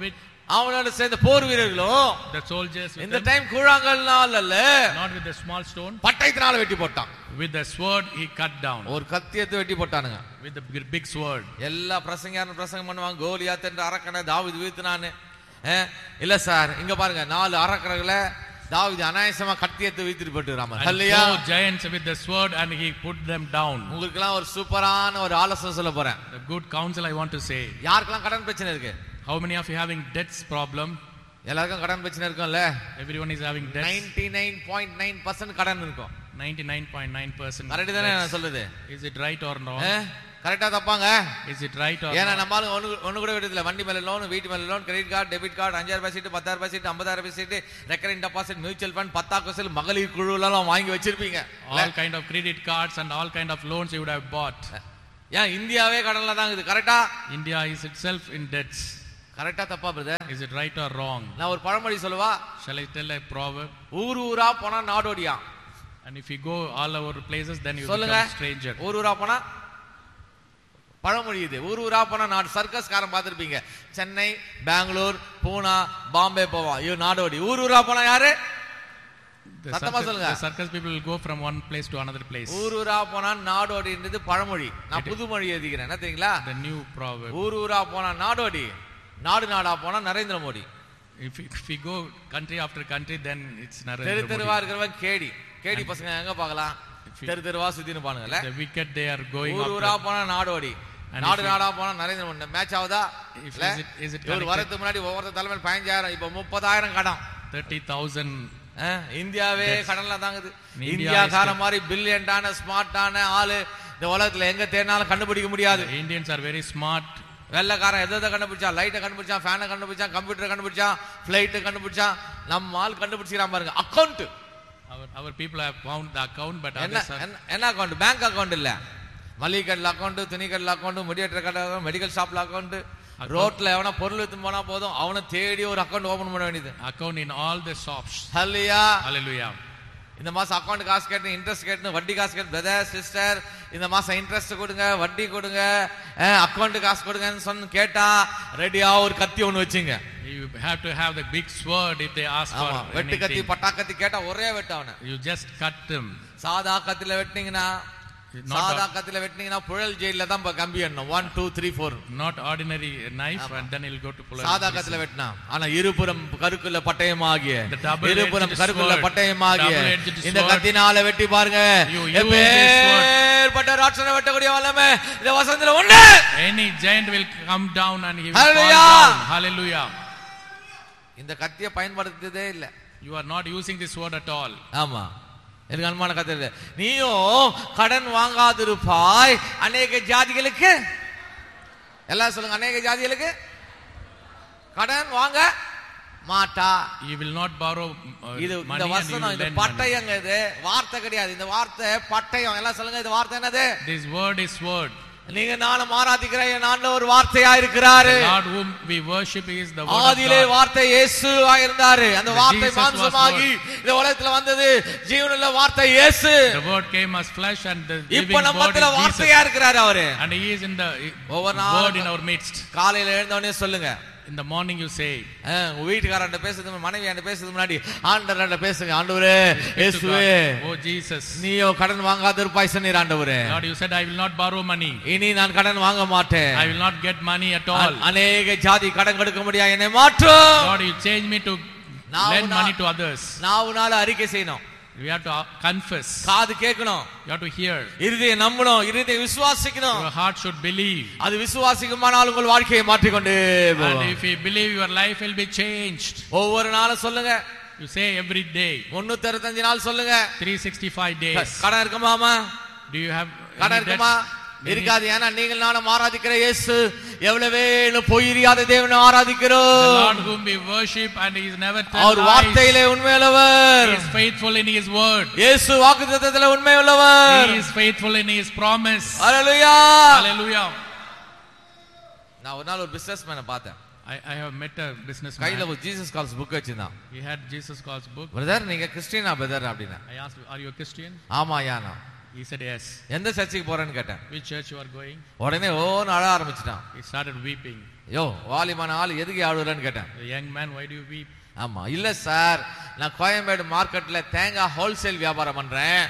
அவனோட சேர்ந்த போர் வீரர்களும் the soldiers with இந்த them, டைம் கூழாங்கல்னால அல்ல, not with the small stone, பட்டயத்தினால வெட்டி போட்டான். with the sword he cut down, ஒரு கத்தியத்தை வெட்டி போட்டானுங்க. with the big- big sword. எல்லா பிரசங்கரும் பிரசங்கம் பண்ணுவாங்க, கோலியாத் என்ற அரக்கனை தாவீது வீழ்த்தினான்னு. இல்ல சார், இங்க பாருங்க, நாலு அரக்கர்களை தாவீது அநாயசமா கத்தியத்தை வீழ்த்திட்டு போட்டுறாம. And hallelujah. four giants with the sword and he put them down. உங்களுக்கு எல்லாம் ஒரு சூப்பரான ஒரு ஆலோசனை சொல்ல போறேன். The good counsel I want to say. யாருக்கெல்லாம் கடன் பிரச்சனை இருக்கு? How many of you having debts problem? எல்லாருக்கும் கடன் பிரச்சனை இருக்கும்ல. Everyone is having debts. ninety-nine point nine percent கடன் இருக்கும். ninety-nine point nine percent. Correct தானே நான் சொல்றது? Is it right or wrong? கரெக்டா தப்பாங்க? Is it right or ஏன்னா wrong? நம்மளும் ஒண்ணு ஒண்ணு கூட விடுதல. வண்டி மேல லோன், வீட்டு மேல loan, credit card, debit card, அஞ்சாயிரம் ரூபாய் சீட்டு, பத்தாயிரம் ரூபாய் சீட்டு, ஐம்பதாயிரம் ரூபாய் சீட்டு, ரெக்கரிங் டெபாசிட், மியூச்சுவல் ஃபண்ட், பத்தாயிரம் மகளிர் குழுல எல்லாம் வாங்கி வச்சிருப்பீங்க. All kind of credit cards and all kind of loans you would have bought. ஏன் இந்தியாவே கடன்ல தான் இருக்குது. கரெக்டா? India is itself in debts. கரெக்டா தப்பா brother? Is it right or wrong? நான் ஒரு பழமொழி சொல்லவா? Shall I tell a proverb? ஊர் ஊரா போனா நாடோடியா. And if you go all over places, then you சொல்லுங்க. become stranger. ஊர் ஊரா போனா பழமொழி இது. ஊர் ஊரா போனா நாடு. சர்க்கஸ் காரன் பார்த்திருப்பீங்க, சென்னை, பெங்களூர், பூனா, பாம்பே போவான், ஐயோ நாடோடி. ஊர் ஊரா போனா யாரு? The சத்தமா circus, சொல்லுங்க. the circus people will go from one place to another place. ஊர் ஊரா போனா நாடோடின்றது பழமொழி. நான் புது மொழி எழுதிக்கிறேன், என்ன தெரியுங்களா? The new proverb. ஊர் ஊரா போனா நாடோடி, நாடு நாடா போனா Narendra Modi. If we, if we go country after country, then it's தெரு Narendra தெருவா Modi. இருக்கிறவன் கேடி. கேடி பசங்க எங்க பார்க்கலாம்? தெரு தெருவா சுத்தின்னு பானுங்கல்ல. The wicked, they are going ஊர் ஊரா after. போனா நாடோடி, And நாடு if we- நாடா போனா நரேந்திர மோடி. மேட்ச் ஆகுதா? If இல்ல? is it, is it இவர் connected? வரதுக்கு முன்னாடி ஒவ்வொரு தலைமையில் பதினஞ்சாயிரம், இப்ப முப்பதாயிரம் கடன். thirty thousand. அஹ், இந்தியாவே Yes. கடன்ல தாங்குது. India இந்தியாக்கார is- மாதிரி பில்லியன்டான ஸ்மார்ட்டான ஆளு இந்த உலகத்துல எங்க தேடினாலும் கண்டுபிடிக்க முடியாது. The Indians are very smart. வெள்ளக்காரன் எதை எதை கண்டுபிடிச்சான்? லைட்டை கண்டுபிடிச்சான், ஃபேனை கண்டுபிடிச்சான், கம்ப்யூட்டரை கண்டுபிடிச்சான், பிளைட்டை கண்டுபிடிச்சான். நம்ம ஆள் கண்டுபிடிச்சிக்கிறான் பாருங்க, account. Our our people have found the account, but என்ன others are, என்ன- என்ன அக்கௌண்ட்? பேங்க் அக்கௌண்ட் இல்ல, மளிகை கடையில் அக்கௌண்ட், துணி கடையில் அக்கௌண்ட், முடியேற்ற கடை, மெடிக்கல் ஷாப்ல அக்கௌண்ட். ரோட்ல எவனா பொருள் எடுத்து போனா போதும், அவனை தேடி ஒரு அக்கௌண்ட் ஓபன் பண்ண வேண்டியது. account in all the shops. Hallelujah. Hallelujah. இந்த மாசம் அக்கௌண்ட் காசு கேட்டு, இன்ட்ரெஸ்ட் கேட்டு, வட்டி காசு கேட்டு, பிரதர் சிஸ்டர் இந்த மாசம் இன்ட்ரெஸ்ட் கொடுங்க, வட்டி கொடுங்க, அக்கௌண்ட் காசு கொடுங்கன்னு சொன்ன கேட்டா ரெடியா ஒரு கத்தி ஒண்ணு வச்சுங்க. You have to have the big sword if they ask for ஆமா, வெட்டு கத்தி anything. பட்டா கத்தி கேட்டா ஒரே வெட்டு அவனை. You just cut them. சாதா கத்தில வெட்டினீங்கன்னா, Not சாதா a- கத்தில வெட்டினீங்கன்னா புழல் ஜெயில தான் இப்ப கம்பி எண்ணணும். One two three four. Not ordinary knife, and then he'll go to pull. சாதா கத்தில வெட்டினா, ஆனா இருபுறம் கருக்குள்ள பட்டயமாகிய, The double-edged இருபுறம் கருக்குள்ள sword. பட்டயமாகிய Double-edged இந்த sword. கத்தினால வெட்டி பாருங்க. You use this sword. எப்பேற்பட்ட ராட்சனை வெட்டக்கூடிய வல்லமை இந்த வசனத்துல உண்டு. Any giant will come down and he will Hallelujah. fall down. Hallelujah. இந்த கத்தியை பயன்படுத்ததே இல்ல. You are not using this sword at all. ஆமா, எனக்கு அனுமான கத்திர. நீயும் கடன் வாங்காதிருப்பாய் அநேக ஜாதிகளுக்கு. எல்லாம் சொல்லுங்க, அநேக ஜாதிகளுக்கு கடன் வாங்க மாட்டா. You will not borrow uh, இது money இந்த and you வசனம், will இந்த lend money. பட்டயங்க, இது வார்த்தை கிடையாது. இந்த வார்த்தை பட்டயம். எல்லாம் சொல்லுங்க, இது வார்த்தை என்னது? This word is word. நீங்க நானும் ஆராதிக்கிற என் ஆண்டவர் ஒரு வார்த்தையா இருக்கிறாரு. The Lord whom we worship is the word of ஆதியிலே God. வார்த்தை இயேசுவா இருந்தாரு. அந்த The வார்த்தை Jesus was மாம்சமாகி இந்த உலகத்துல வந்தது. ஜீவனுள்ள வார்த்தை இயேசு. The word came as flesh and the living இப்ப நம்ம word மத்தியில is Jesus. வார்த்தையா இருக்கிறாரு அவரு. And he is in the ஒவ்வொரு word நாளும் in our midst. காலையில எழுந்தவனே சொல்லுங்க, In the morning you say, அஹ், உங்க வீட்டுக்காரன் பேசுறது, மனைவியாண்ட பேசுறது முன்னாடி ஆண்டவர்கிட்ட பேசுங்க. ஆண்டவரே இயேசுவே, oh Jesus. நீயோ கடன் வாங்காத இருப்பாய் சொன்னீர் ஆண்டவரே. Lord, you said I will not borrow money. இனி நான் கடன் வாங்க மாட்டேன். I will not get money at all. அநேக ஜாதி கடன் கொடுக்க முடியாது, என்னை மாற்றும். Lord, you change me to Now lend na- money to others. நான் உன்னால அறிக்கை செய்யணும், We have to uh, confess. காது கேட்கணும், You have to hear. இருதயம் நம்பணும், இருதயம் விசுவாசிக்கணும். Your heart should believe. அது விசுவாசிக்குமானால் உங்கள் வாழ்க்கையை மாற்றிக்கொண்டு And போகும். if you believe, your life will be changed. ஒவ்வொரு நாளும் சொல்லுங்க, You say every day, முன்னூத்தி அறுபத்தஞ்சு நாள் சொல்லுங்க. three hundred sixty-five days. கடன் இருக்குமாமா? Do you have கடன் any இருக்குமா? debts? இருக்காது. ஏன்னா நீங்கள் நானும் ஆராதிக்கிற இயேசு எவ்வளவே பொய்யாத தேவனை The ஆராதிக்கிறோம். Lord whom we worship and he is never our tell lies. வார்த்தையிலே உண்மையுள்ளவர். He is faithful in his word. இயேசு வாக்குத்தத்தத்திலே உண்மையுள்ளவர். He is faithful in his promise. Hallelujah. Hallelujah. நான் ஒரு நாள் ஒரு பிசினஸ் மேனை பார்த்தேன். I, I have met a businessman. கையில ஒரு ஜீசஸ் கால்ஸ் புக் வச்சிருந்தான். He had Jesus Calls book. Brother நீங்க கிறிஸ்டியனா பிரதர் அப்படின்னா? I asked, are you a Christian? ஆமா யானா. He said yes. எந்த சர்ச்சுக்கு போறேன்னு கேட்டேன். Which church you are going? உடனே ஓன்னு அழ ஆரம்பிச்சிட்டான். He started weeping. யோ வாலிமான ஆள் எதுக்கு ஆடுறன்னு கேட்டேன். The young man, why do you weep? ஆமா இல்ல சார், நான் கோயம்பேடு மார்க்கெட்ல தேங்காய் ஹோல்சேல் வியாபாரம் பண்றேன்.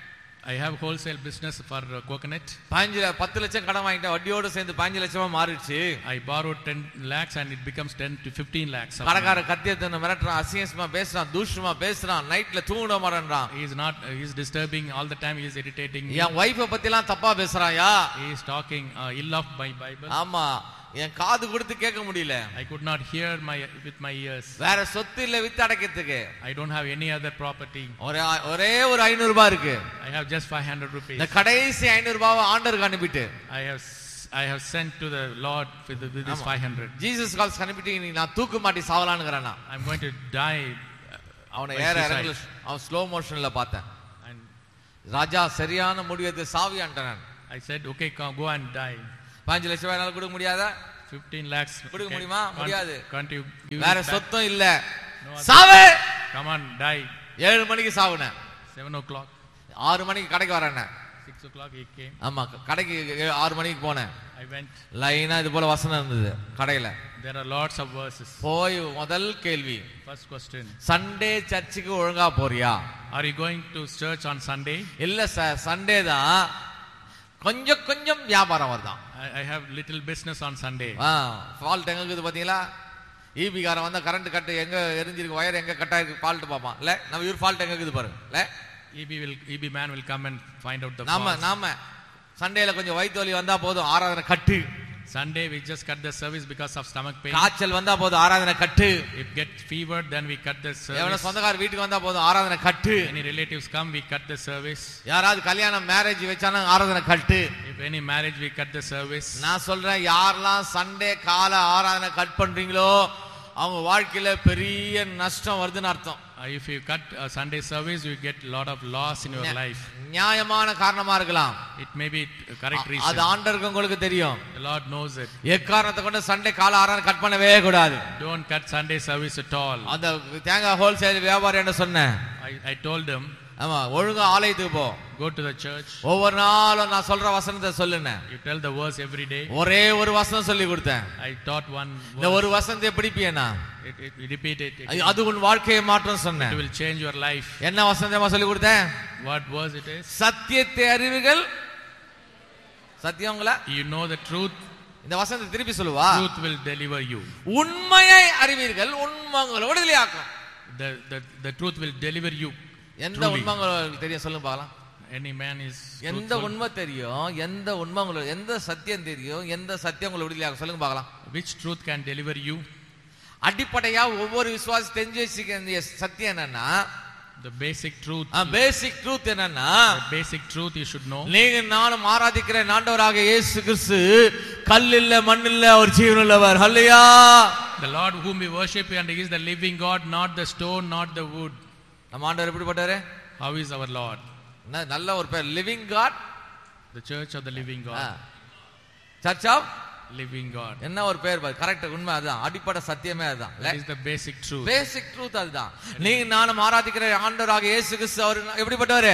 I have wholesale business for uh, coconut. பதினஞ்சு பத்து லட்சம் கடன் வாங்கிட்டேன், வட்டியோடு சேர்ந்து பதினஞ்சு லட்சமா மாறிடுச்சு. I borrowed ten lakhs and it becomes ten to fifteen lakhs. கடைக்கார கத்தியத்தை மிரட்டுறான், அசிங்கமா பேசுறான், தூஷமா பேசுறான், நைட்ல தூங்க மாட்டேன்றான். He is not uh, he is disturbing all the time, he is irritating me. N wifi பத்தி எல்லாம் தப்பா பேசுறாயா. He is talking uh, ill of my Bible. ஆமா, என் காது கொடுத்து கேட்க முடியல. I could not hear my with my ears. வேற சொத்து இல்ல with அடக்கிறதுக்கு. I don't have any other property. ஒரே ஒரே ஒரு ஐநூறு ரூபாய் இருக்கு. I have just five hundred rupees. இந்த கடைசி ஐநூறு ரூபாயை ஆண்டவருக்கு அனுப்பிட்டு I have I have sent to the Lord with, the, with this five hundred. Jesus calls அனுப்பிட்டு நீ நான் தூக்கு மாட்டி சாவலாம்ங்கறானா. I'm going to die. அவனை ஏற இறங்கல, அவன் ஸ்லோ மோஷன்ல பார்த்தேன். And ராஜா சரியான முடிவெடுத்து சாவியான்ட்டான். I said okay, go and die. பதினஞ்சு லட்சம் ரூபாய் என்னால கொடுக்க முடியாதா? fifteen lakhs கொடுக்க முடியுமா? முடியாது. Can't you give வேற it back? சொத்தம் இல்ல. சாவு. Come on, die. ஏழு மணிக்கு சாவுனே. seven o'clock. ஆறு மணிக்கு கடைக்கு வரேனே. six o'clock he came. ஆமா, கடைக்கு ஆறு மணிக்கு போனேன். I went. லைனா இது போல வசனம் இருந்தது கடையில. There are lots of verses. போய் முதல் கேள்வி. First question. சண்டே சர்ச்சுக்கு ஒழுங்கா போறியா? Are you going to church on Sunday? இல்ல சார், சண்டே தான் கொஞ்சம் கொஞ்சம் வியாபாரம் வருதான். I have little business on Sunday. Ah, fault எங்க இருக்குது பாத்தீங்களா? ஈபி காரன் வந்தா கரண்ட் கட் எங்க எரிஞ்சிருக்கு, வயர் எங்க கட் ஆயிருக்கு ஃபால்ட் பாப்பான். இல்ல நம்ம இவர் ஃபால்ட் எங்க இருக்குது பாருங்க. இல்ல E B will E B man will come and find out the நாம fault. நாம சண்டேல கொஞ்சம் வயித்து வலி வந்தா போதும், ஆராதனை கட்டு. Sunday we just cut the service because of stomach pain. காய்ச்சல் வந்தா போதும், ஆராதனை கட்டு. If get fever, then we cut the எவன service. சொந்தக்கார வீட்டுக்கு வந்தா போதும், ஆராதனை கட்டு. Any relatives come, we cut the service. யாராவது கல்யாணம் மேரேஜ் வச்சானா ஆராதனை கட்டு. If any marriage, we cut the service. நான் சொல்றேன், யாரெல்லாம் சண்டே கால ஆராதனை கட் பண்றீங்களோ அவங்க வாழ்க்கையில பெரிய நஷ்டம் வருதுன்னு அர்த்தம். Uh, if you cut a Sunday service, you get a lot of loss in your life. நியாயமான காரணமா இருக்கலாம். It may be a correct reason. அது ஆண்டவருக்கு உங்களுக்கு தெரியும். The Lord knows it. எக்காரணத்தை கொண்டு சண்டே கால ஆராதனை கட் பண்ணவே கூடாது. Don't cut Sunday service at all. அந்த தேங்காய் ஹோல்சேல் வியாபாரி என்ன சொன்னேன், I, I told them, ஆமா ஒழுங்கா ஆலயத்துக்கு போ, go to the church. ஒவ்வொரு நாளும் நான் சொல்ற வசனத்தை சொல்லுனேன். You tell the verse every day. ஒரே ஒரு வசனம் சொல்லி கொடுத்தேன். I taught one இந்த verse. ஒரு வசனத்தை பிடிப்பியனா It, it, you repeat it. It, அது உன் வாழ்க்கையை மாற்றும் it சொன்னேன். will change your life. என்ன வசனத்தை சொல்லி கொடுத்தேன்? What verse it is? சத்தியத்தை அறிவுகள் சத்தியங்களா? You know the truth. இந்த வசனத்தை திருப்பி சொல்லுவா. Truth will deliver you. உண்மையை அறிவீர்கள், உண்மைகளை விடுதலையாக்கும். The, the, the truth will deliver you. எந்த உண்மை உங்களுக்கு தெரியும் சொல்லுங்க பார்க்கலாம். Any man is எந்த truthful. உண்மை தெரியும், எந்த உண்மை உங்களுக்கு, எந்த சத்தியம் தெரியும், எந்த சத்தியம் உங்களை விடுதலையாக்கும் சொல்லுங்க பார்க்கலாம். Which truth can deliver you? அடிப்படையா ஒவ்வொரு விசுவாசி தெரிஞ்சு வச்சுக்க வேண்டிய சத்தியம் என்னன்னா, The basic truth. Basic truth என்னன்னா, The basic truth you should know. நீங்க நானும் ஆராதிக்கிற ஆண்டவராக இயேசு கிறிஸ்து கல் இல்ல மண் இல்ல, அவர் ஜீவனுள்ளவர். ஹல்லேலூயா. The Lord whom we worship, and he is the living God, not the stone, not the wood. நம்ம ஆண்டவர் எப்படிப்பட்டாரு? How is our Lord? நல்ல ஒரு பேர், living God. The church of the living God. Search of Living God. என்ன ஒரு பேர் பாரு, கரெக்ட், உண்மை அதுதான், அடிப்படை சத்தியமே அதுதான். That is the basic truth. Basic truth அதுதான். நீங்க நானும் ஆராதிக்கிற ஆண்டவராக இயேசு கிறிஸ்து அவர் எப்படிப்பட்டவர்?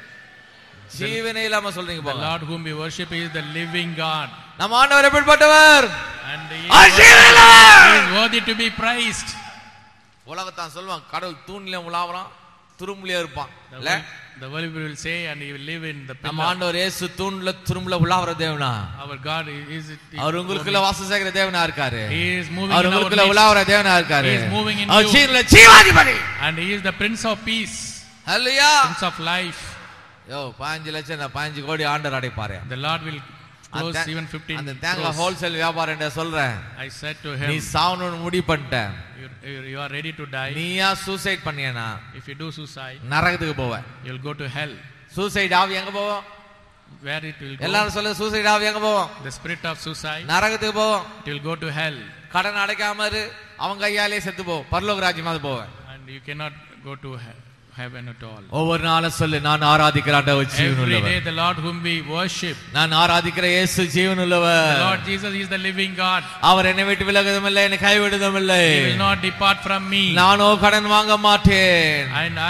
ஜீவனே இல்லாம சொல்றீங்க The போங்க. Lord whom we worship is the living God. நம்ம ஆண்டவர் எப்படிப்பட்டவர்? And he ஜீவனுள்ளவர். is worthy to be praised. உலகத்தான் சொல்லுவான், கடவுள் தூண்ல உலாவறான், துரும்புல இருப்பான். இல்ல The world will say, and he will live in the pillar. நம்ம ஆண்டவர் இயேசு தூண்ல துரும்புல உலாவற தேவனா. Our God is it. அவர் உங்களுக்குள்ள வாசம் செய்கிற தேவனா இருக்காரு. He is moving our in our உங்களுக்குள்ள midst. உலாவற தேவனா இருக்காரு. He is moving in our you. ஜீவனுள்ள ஜீவாதிபதி. And he is the Prince of Peace. Hallelujah. Prince of life. யோ பதினஞ்சு லட்சம் பதினஞ்சு கோடி ஆண்டவர் அடைப்பாரு. The Lord will close even fifteen அந்த தேங்காய் crores. ஹோல்சேல் வியாபாரம் என்ன சொல்றேன், I said to நீ him, சாவணும்னு முடிவு பண்ணிட்ட, you, you you are ready to die. நீயா suicide பண்ணியனா If you do suicide, நரகத்துக்கு போவ. you will go to hell. Suicide ஆவி எங்க போவோம்? Where it will go? எல்லாரும் சொல்ல, சூசைட் ஆவி எங்க போவோம்? The spirit of suicide, நரகத்துக்கு போவோம். it will go to hell. கடன் அடைக்காம இரு, அவங்க கையாலே செத்து போ, பரலோக ராஜ்யமாவது போவேன். And you cannot go to he- heaven at all. ஒவ்வொரு நாளும் சொல்லு, நான் ஆராதிக்கிற ஆண்டவர் Every ஜீவனுள்ளவர். day the Lord whom we worship, நான் ஆராதிக்கிற இயேசு the ஜீவனுள்ளவர். Lord Jesus is the living God. அவர் என்னை விட்டு விலகுவதும் இல்லை, என்னை கைவிடுவதும் இல்லை. He will not depart from me. நானோ கடன் வாங்க மாட்டேன். And I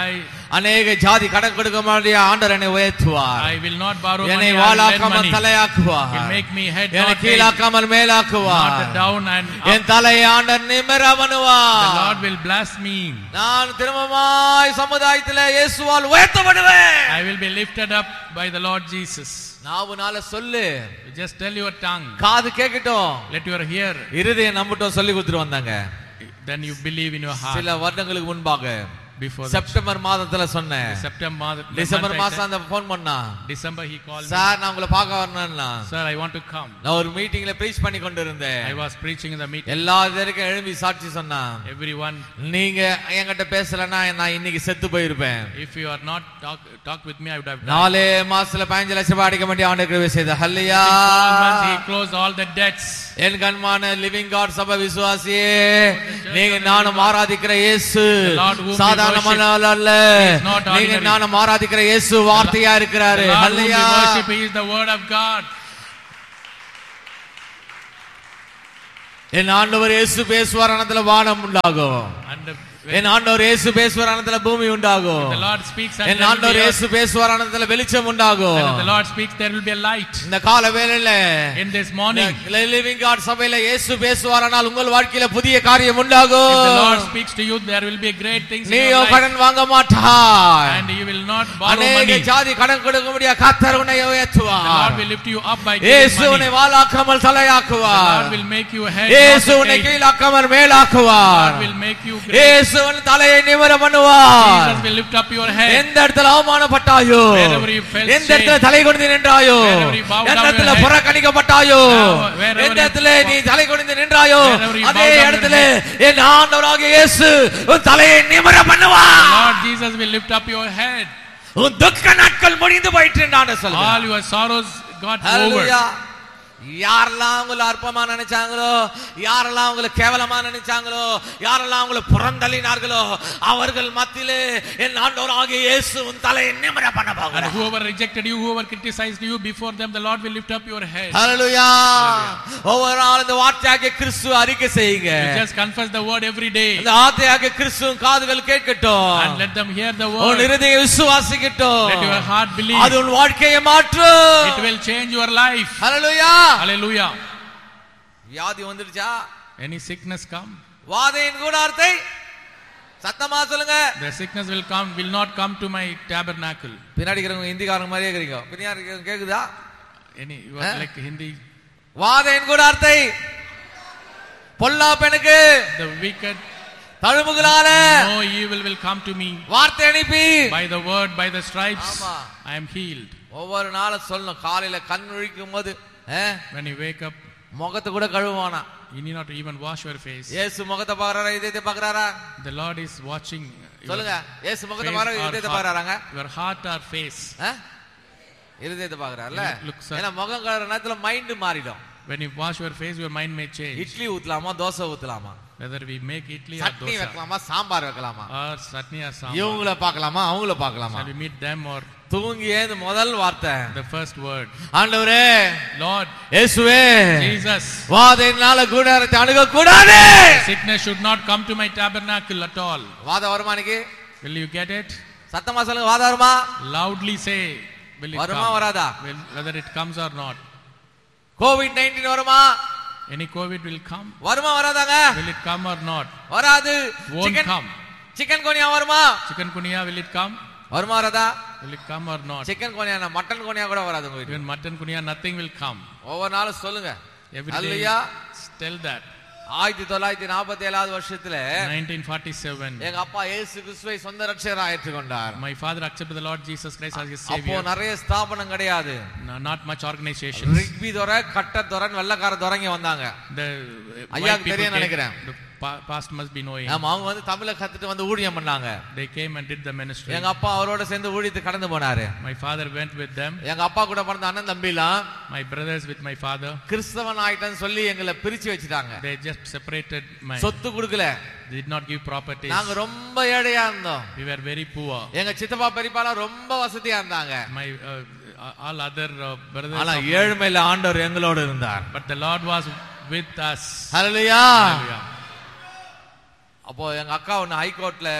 அநேக ஜாதி கடன் கொடுக்க மாட்டிய ஆண்டவர் என்னை உயர்த்துவார். I will not borrow money. என்னை I will lend வாளாக்காமல் money. தலையாக்குவார். He'll make me head என்னை not tail. கீழாக்காமல் மேலாக்குவார். Not down and up. என் தலையை ஆண்டவர் நிமிர பண்ணுவார். The Lord will bless me. நான் திரும்பமாய் சமுதாயத்திலே இயேசுவால் உயர்த்தப்படுவேன். I will be lifted up by the Lord Jesus. நாவுனால சொல்லு. Just tell your tongue. காது கேட்கட்டும். Let your ear. இருதயம் நம்பட்டும் சொல்லி கொடுத்துட்டு வந்தாங்க. Then you believe in your heart. சில வருடங்களுக்கு முன்பாக Before செப்டம்பர் மாதத்துல சொன்னேன். September டிசம்பர் மாசம் அந்த போன் பண்ணா. December he called me. Sir நான் உங்களை பார்க்க வரணும்னா. Sir, I want to come. நான் ஒரு மீட்டிங்ல பிரீச் பண்ணி கொண்டிருந்தேன். I was preaching in the meeting. எல்லாரும் எழும்பி சாட்சி சொன்னா. Everyone. நீங்க என்கிட்ட பேசலனா நான் இன்னைக்கு செத்து போயிருப்பேன். If you are not talk talk with me, I would have died. நாலே மாசத்துல பதினைந்து லட்சம் ரூபாய் அடிக்க வேண்டிய ஆண்டவர் கிருபை செய்த. ஹல்லேலூயா. He closed all the debts. N கண்மான living God சபை விசுவாசியே, நீங்க நானும் ஆராதிக்கிற இயேசு சாதாரணமான அல்ல. நீங்க நானும் ஆராதிக்கிற இயேசு வார்த்தையா இருக்கிறாரு. ஹல்லேலூயா. Worship is the word of God. என் ஆண்டவர் இயேசு பேசுவார், அனந்தல வானம் உண்டாகும். என் ஆண்டவர் இயேசு பேசுவார், அனந்தல பூமி உண்டாகும். The Lord speaks and என் ஆண்டவர் இயேசு பேசுவார், அனந்தல வெளிச்சம் உண்டாகும். And the Lord speaks, there will be a light. இந்த கால வேளையில in this morning, living God சபையில இயேசு பேசுவாரானால் உங்கள் வாழ்க்கையில புதிய காரியம் உண்டாகும். If the Lord speaks to you, there will be great things in your நீயோ life. கடன் வாங்க மாட்டாய். And you will not borrow money. அநேக ஜாதி கடன் கொடுக்க முடிய கர்த்தர் உன்னை உயர்த்துவார். The Lord will lift you up by giving இயேசு money. உன்னை வாளாக்காமல் தலையாக்குவார். The Lord will make you head. இயேசு உன்னை கீழாக்காமல் மேலாக்குவார். The Lord will make you great. இயேசு உன் தலையை நிமிர பண்ணுவார். Jesus will lift up your head. எந்த இடத்துல அவமானப்பட்டாயோ, எந்த இடத்துல தலை குனிந்து நின்றாயோ, எந்த இடத்துல புறக்கணிக்கப்பட்டாயோ, எந்த இடத்துல நீ தலை குனிந்து நின்றாயோ, அதே இடத்துல என் ஆண்டவராகிய இயேசு உன் தலையை நிமிர பண்ணுவார். Lord Jesus will lift up your head. உன் துக்க நாட்கள் முடிந்து போயிற்று என்று சொல்லுங்க. All your sorrows got over. ஹல்லேலூயா. யாரெல்லாம் உங்களை அற்பமா நினைச்சாங்களோ, யாரெல்லாம் உங்களை கேவலமா நினைச்சாங்களோ, யாரெல்லாம் உங்களை புறந்தள்ளினார்களோ, அவர்கள் மத்தியிலே என் ஆண்டவராகிய இயேசு உன் தலையை நிமிர பண்ண போகிறார். And whoever rejected you, whoever criticized you, before them the Lord will lift up your head. ஹல்லேலூயா. ஒவ்வொரு நாளும் இந்த வார்த்தையாகிய கிறிஸ்து அறிக்கை செய்யுங்க. Just confess the word every day. இந்த வார்த்தையாகிய கிறிஸ்து காதுகள் கேட்கட்டும். And let them hear the word. உன் இருதயம் விசுவாசிக்கட்டும். Let your heart believe. அது உன் வாழ்க்கையை மாற்றும். It will change your life. Hallelujah. Hallelujah. வியாதி வந்துருச்சா? Any sickness come? வாதையின் கூடாரத்தை சத்தமா சொல்லுங்க. The sickness will come, will not come to my tabernacle. பின்னாடி இருக்கிறவங்க ஹிந்திக்காரங்க மாதிரியே இருக்கீங்க. பின்னாடி இருக்கிறவங்க கேக்குதா? Any you are like Hindi. வாதையின் கூடாரத்தை பொல்லாப்பனுக்கு The wicked. தழும்புகளால No evil will come to me. வார்த்தை அனுப்பி By the word, by the stripes, ஆமா. I am healed. ஒவ்வொரு நாளும் சொல்லணும். காலையில கண் விழிக்கும் போது When you wake up, முகத்தை கூட கழுவானா. you need not even wash your face. இயேசு முகத்தை பார்க்கறாரா, இதயத்தை பார்க்கறாரா? The Lord is watching. சொல்லுங்க. இயேசு முகத்தை பார்க்கறாரா, இதயத்தை பார்க்கறாங்க? Your heart or face. இதயத்தை பார்க்கறார்ல. Looks. ஏன்னா முகம் கழுவுற நேரத்துல மைண்ட் மாறிடும். When you wash your face, your mind may change. Idli ஊத்தலாமா, dosa ஊத்தலாமா, Whether we make idli or chutney dosa, வைக்கலாமா, சாம்பார் வைக்கலாமா, or chutney or sambar, இவங்கள பார்க்கலாமா, அவங்கள பார்க்கலாமா? shall we meet them or தூங்கி ஏந்து முதல் வார்த்தை the first word? ஆண்டவரே, Lord, இயேசுவே, Jesus, வாதையினால கூடாரத்தை அணுக கூடாது. sickness should not come to my tabernacle at all. வாதம் வருமா இன்னைக்கு? Will you get it? சத்தமா சொல்லுங்க. வாதம் வருமா? Loudly say, will it வருமா come? வராதா? Will, whether it comes or not. Covid nineteen வருமா? Any COVID will come. வருமா வராதாங்க? Will it come or not? வராது. Won't come. சிக்கன் கோனியா வருமா? Chicken kunia, will it come? வருமா வராதா? Will it come or not? Chicken கோனியா, mutton கோனியா கூட வராது உங்க வீட்டுக்கு. Even mutton kunia, nothing will come. ஒவ்வொரு நாளும் சொல்லுங்க. Every day, hallelujah. tell that. ஆயிரத்தி தொள்ளாயிரத்தி நாற்பத்தி ஏழாவது வருஷத்துல nineteen forty-seven, எங்க அப்பா இயேசு கிறிஸ்துவை சொந்த ரட்சகரா ஏற்றுக்கொண்டார். my father accepted the Lord Jesus Christ as his அப்போ savior. நிறைய ஸ்தாபனம் கிடையாது. No, not much organizations. Rugby துரை, கட்ட துரைன்னு வெள்ளக்கார துரைங்க வந்தாங்க. The ஐயாக்கு white people தெரியும் came, நினைக்கிறேன். the pa- past must be knowing. ஆமா, அவங்க வந்து தமிழை கத்துட்டு வந்து ஊழியம் பண்ணாங்க. They came and did the ministry. எங்க அப்பா அவரோட சேர்ந்து ஊழியத்துக்கு கடந்து போனாரு. My father went with them. எங்க அப்பா கூட பிறந்த அண்ணன் தம்பிலாம் My brothers with my father. கிறிஸ்தவன் ஆயிட்டன்னு சொல்லி எங்களை பிரிச்சு வச்சுட்டாங்க. They just separated my. சொத்து கொடுக்கல. They did not give properties. நாங்க ரொம்ப ஏழையா இருந்தோம். We were very poor. எங்க சித்தப்பா பெரியப்பாலாம் ரொம்ப வசதியா இருந்தாங்க. My uh, all other uh, brothers. ஆனா of- ஏழ்மையில ஆண்டவர் எங்களோட இருந்தார். But the Lord was with us. Hallelujah. Hallelujah. அப்போ எங்க அக்கா ஒன்னு ஹைகோர்ட்ல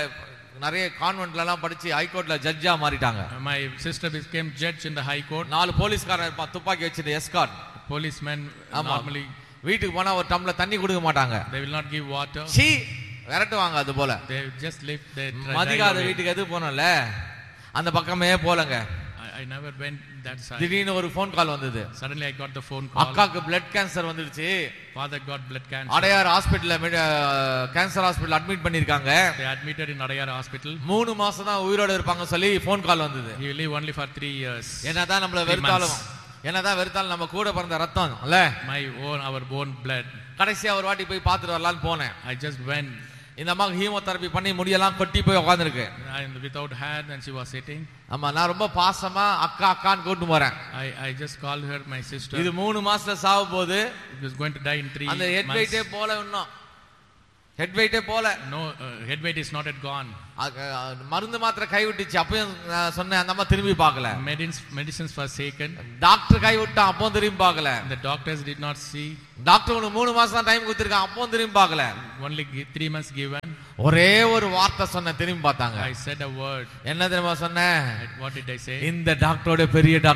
நிறைய கான்வென்ட்ல எல்லாம் படிச்சு ஹைகோர்ட்ல ஜட்ஜா மாறிட்டாங்க. My sister became judge in the high court. நாலு போலீஸ்காரன் இருப்பான் துப்பாக்கி வச்சிட்டு எஸ்கார்ட். Policemen normally வீட்டுக்கு போனா ஒரு டம்ளர் தண்ணி கொடுக்க மாட்டாங்க. they will not give water. சீ விரட்டுவாங்க. அது போல They just leave their மதிகாத வீட்டுக்கு எது போனோம்ல அந்த பக்கமே போலங்க. I never went that side. திடீர்னு ஒரு ஃபோன் கால் வந்தது. Suddenly I got the phone call. அக்காக்கு blood cancer வந்துருச்சு. Father got blood cancer. Adyar ஹாஸ்பிடல்ல கேன்சர் ஹாஸ்பிடல் அட்மிட் பண்ணிருக்காங்க. They admitted in Adayar hospital. மூணு மாசம் தான் உயிரோட இருப்பாங்க சொல்லி ஃபோன் கால் வந்தது. He will live only for three years. என்னதான் நம்மள வெறுத்தாலும் என்னதான் வெறுத்தாலும் நம்ம கூட பிறந்த ரத்தம் இல்ல. My own our own blood. கடைசியா ஒரு வாட்டி போய் பார்த்துட்டு வரலாம்னு போனேன். I just went. இந்த அம்மா ஹீமோதெரபி பண்ணி முடியெல்லாம் கொட்டி போய் உட்கார்ந்திருக்கு. And without hand and she was sitting. ஆமா நான் ரொம்ப பாசமா அக்கா அக்கான்னு கூட்டி போறேன். I I just called her my sister. இது மூணு மாசத்துல சாவ போகுது. It was going to die in three months. அந்த ஹெட் வெயிட்டே போல இன்னும் ஹெட் வெயிட்டே போல. No uh, head weight is not yet gone. மருந்து மாத்திரை கை விட்டுச்சு. அப்பயும் சொன்னேன் அந்த அம்மா திரும்பி பார்க்கல. Medicines medicines was taken. Doctor கை விட்டான் அப்பவும் திரும்பி பார்க்கல. The doctors did not see. Doctor உனக்கு மூணு மாசம் தான் டைம் கொடுத்திருக்கான் அப்பவும் திரும்பி பார்க்கல. Only three months given. ஒரே ஒரு வார்த்தை சொன்ன திரும்பி பார்த்தாங்க. I said a word. என்ன தெரியுமா சொன்னேன்? What did I say? இந்த டாக்டரோட பெரிய